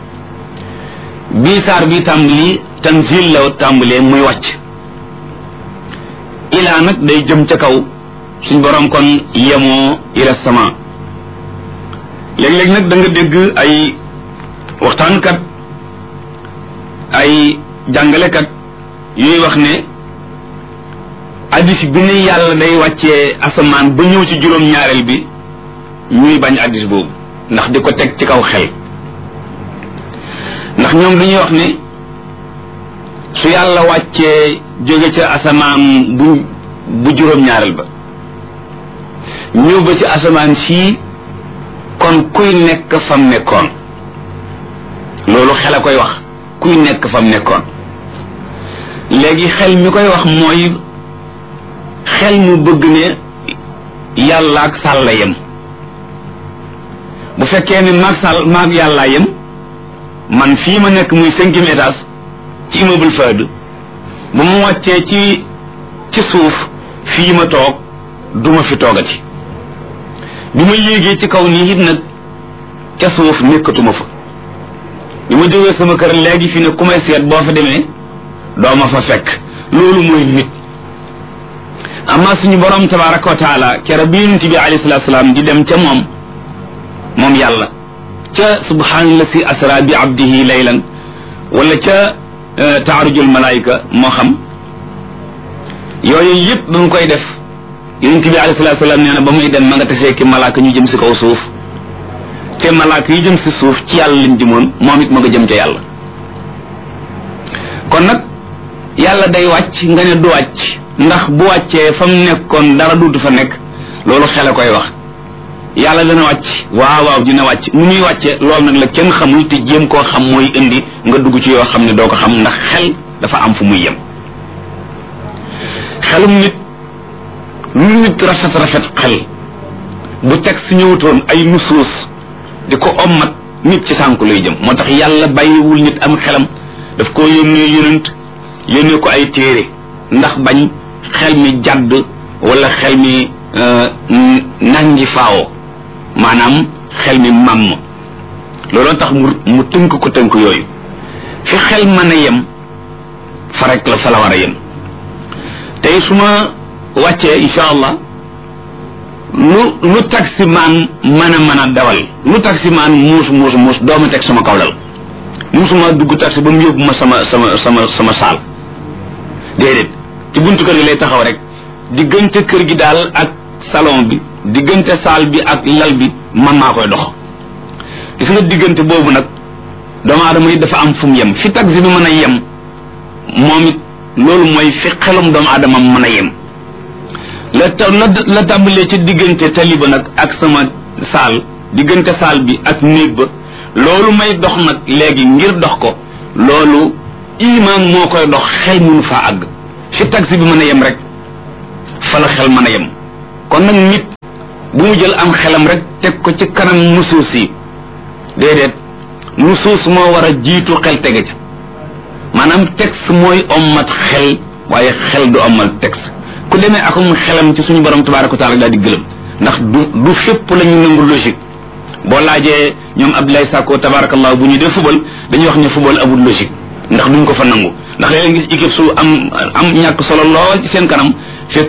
bii saar bi tàmbali tanzil la tàmbalee muy wàcc ilaa nag day jëm ca kaw suñ borom kon yemoo ila sama léeg-léeg nag da nga dégg ay waxtaankat ay jàngalekat yuy wax ne addis bi ne yàlla day wàccee asamaan ba ñëw ci juróom-ñaareel bi ñuy bañ addis boobu ndax di ko teg ci kaw xel ndax ñoom dañuy wax ne su yàlla wàccee jóge ca asamaan bu bu juróom-ñaareel ba ñëw ba ci asamaan sii kon kuy nekk fam nekkoon loolu xel a koy wax kuy nekk fam nekkoon léegi xel mi koy wax mooy xel mu bëgg ne yàlla ak sàlla yem bu fekkee ne maag sàll maag yàllaa yem man fii ma nekk muy cinquième étage ci immeuble Fahd bu mu wàccee ci ci suuf fii ma toog duma fi toogati bi ma yéegee ci kaw nii it nag ca suuf nekkatuma fa bi ma jógee sama kër léegi fi ne ku may seet boo fa demee doo ma fa fekk loolu mooy nit amma suñu borom tabaraka wa taala kera bi yonent bi alayhi salatu salaam di dem ca moom moom yàlla ca subhaanallazi asra bi abdihi laylan wala ca taarujul malaayika moo xam yooyu yëpp ba mu koy def yonent bi alayhi salatu salaam nee na ba muy dem ma nga tasee ki malaaka ñu jëm si kaw suuf te malaaka yi jëm si suuf ci yàlla lañ jëmoon moom it ma nga jëm ca yàlla kon nag yàlla day wàcc nga ne du wàcc ndax bu wàccee fa mu nekkoon dara duutu fa nekk loolu xel a koy wax yàlla dana wàcc waaw waaw dina wàcc nu ñuy wàcce loolu nag la kenn xamul te jéem koo xam mooy indi nga dugg ci yoo xam ne doo ko xam ndax xel dafa am fu muy yem xelum nit lu nit rafet rafet xel bu teg su ñëwutoon ay nusuus di ko ommat nit ci sànku lay jëm moo tax yàlla bàyyiwul nit am xelam daf koo yónnee yonent yónnee ko ay téere ndax bañ xel mi jàdd wala xel mi nangi faawo maanaam xel mi màmm looloo tax mu mu tënk ko tënk yooyu fi xel mën a yem fa rek la fa la war a yem tey su ma wàccee insha allah lu lu taximaan mën a mën a dawal lu taximaan muus muus muus dooma teg sama kaw lal musuma dugg taxi ba mu yóbbu ma sama sama sama sama saal déedéet ci buntu kër gi lay taxaw rek diggante kër gi daal ak salon bi diggante saal bi ak lal bi man maa koy dox gis nga diggante boobu nag doomu aadama yi dafa am fu mu yem fi taxi bi mën a yem moom it loolu mooy fi xelum doomu aadama mën a yem la la la tàmbalee ci diggante tali ba nag ak sama saal diggante saal bi ak néeg ba loolu may dox nag léegi ngir dox ko loolu iman moo koy dox xel mënu faa àgg fi taxi bi mën a yem rek fa la xel mën a yem kon nag nit bu mu jël am xelam rek teg ko ci kanam nusuus yi déedéet nusuus moo war a jiitu xel tege ci maanaam texte mooy ommat xel waaye xel du ommal texte ku demee akum xelam ci suñu borom tabaraka wa taala daal di gëlëm ndax du du fépp la ñu nangu logique boo laajee ñoom Abdoulaye Sakko tabarakallah bu ñu dee football dañuy wax ne football amul logique ndax duñ ko fa nangu ndax léeg-léeg gis équipe su am am ñàkk solo lool ci seen kanam fekk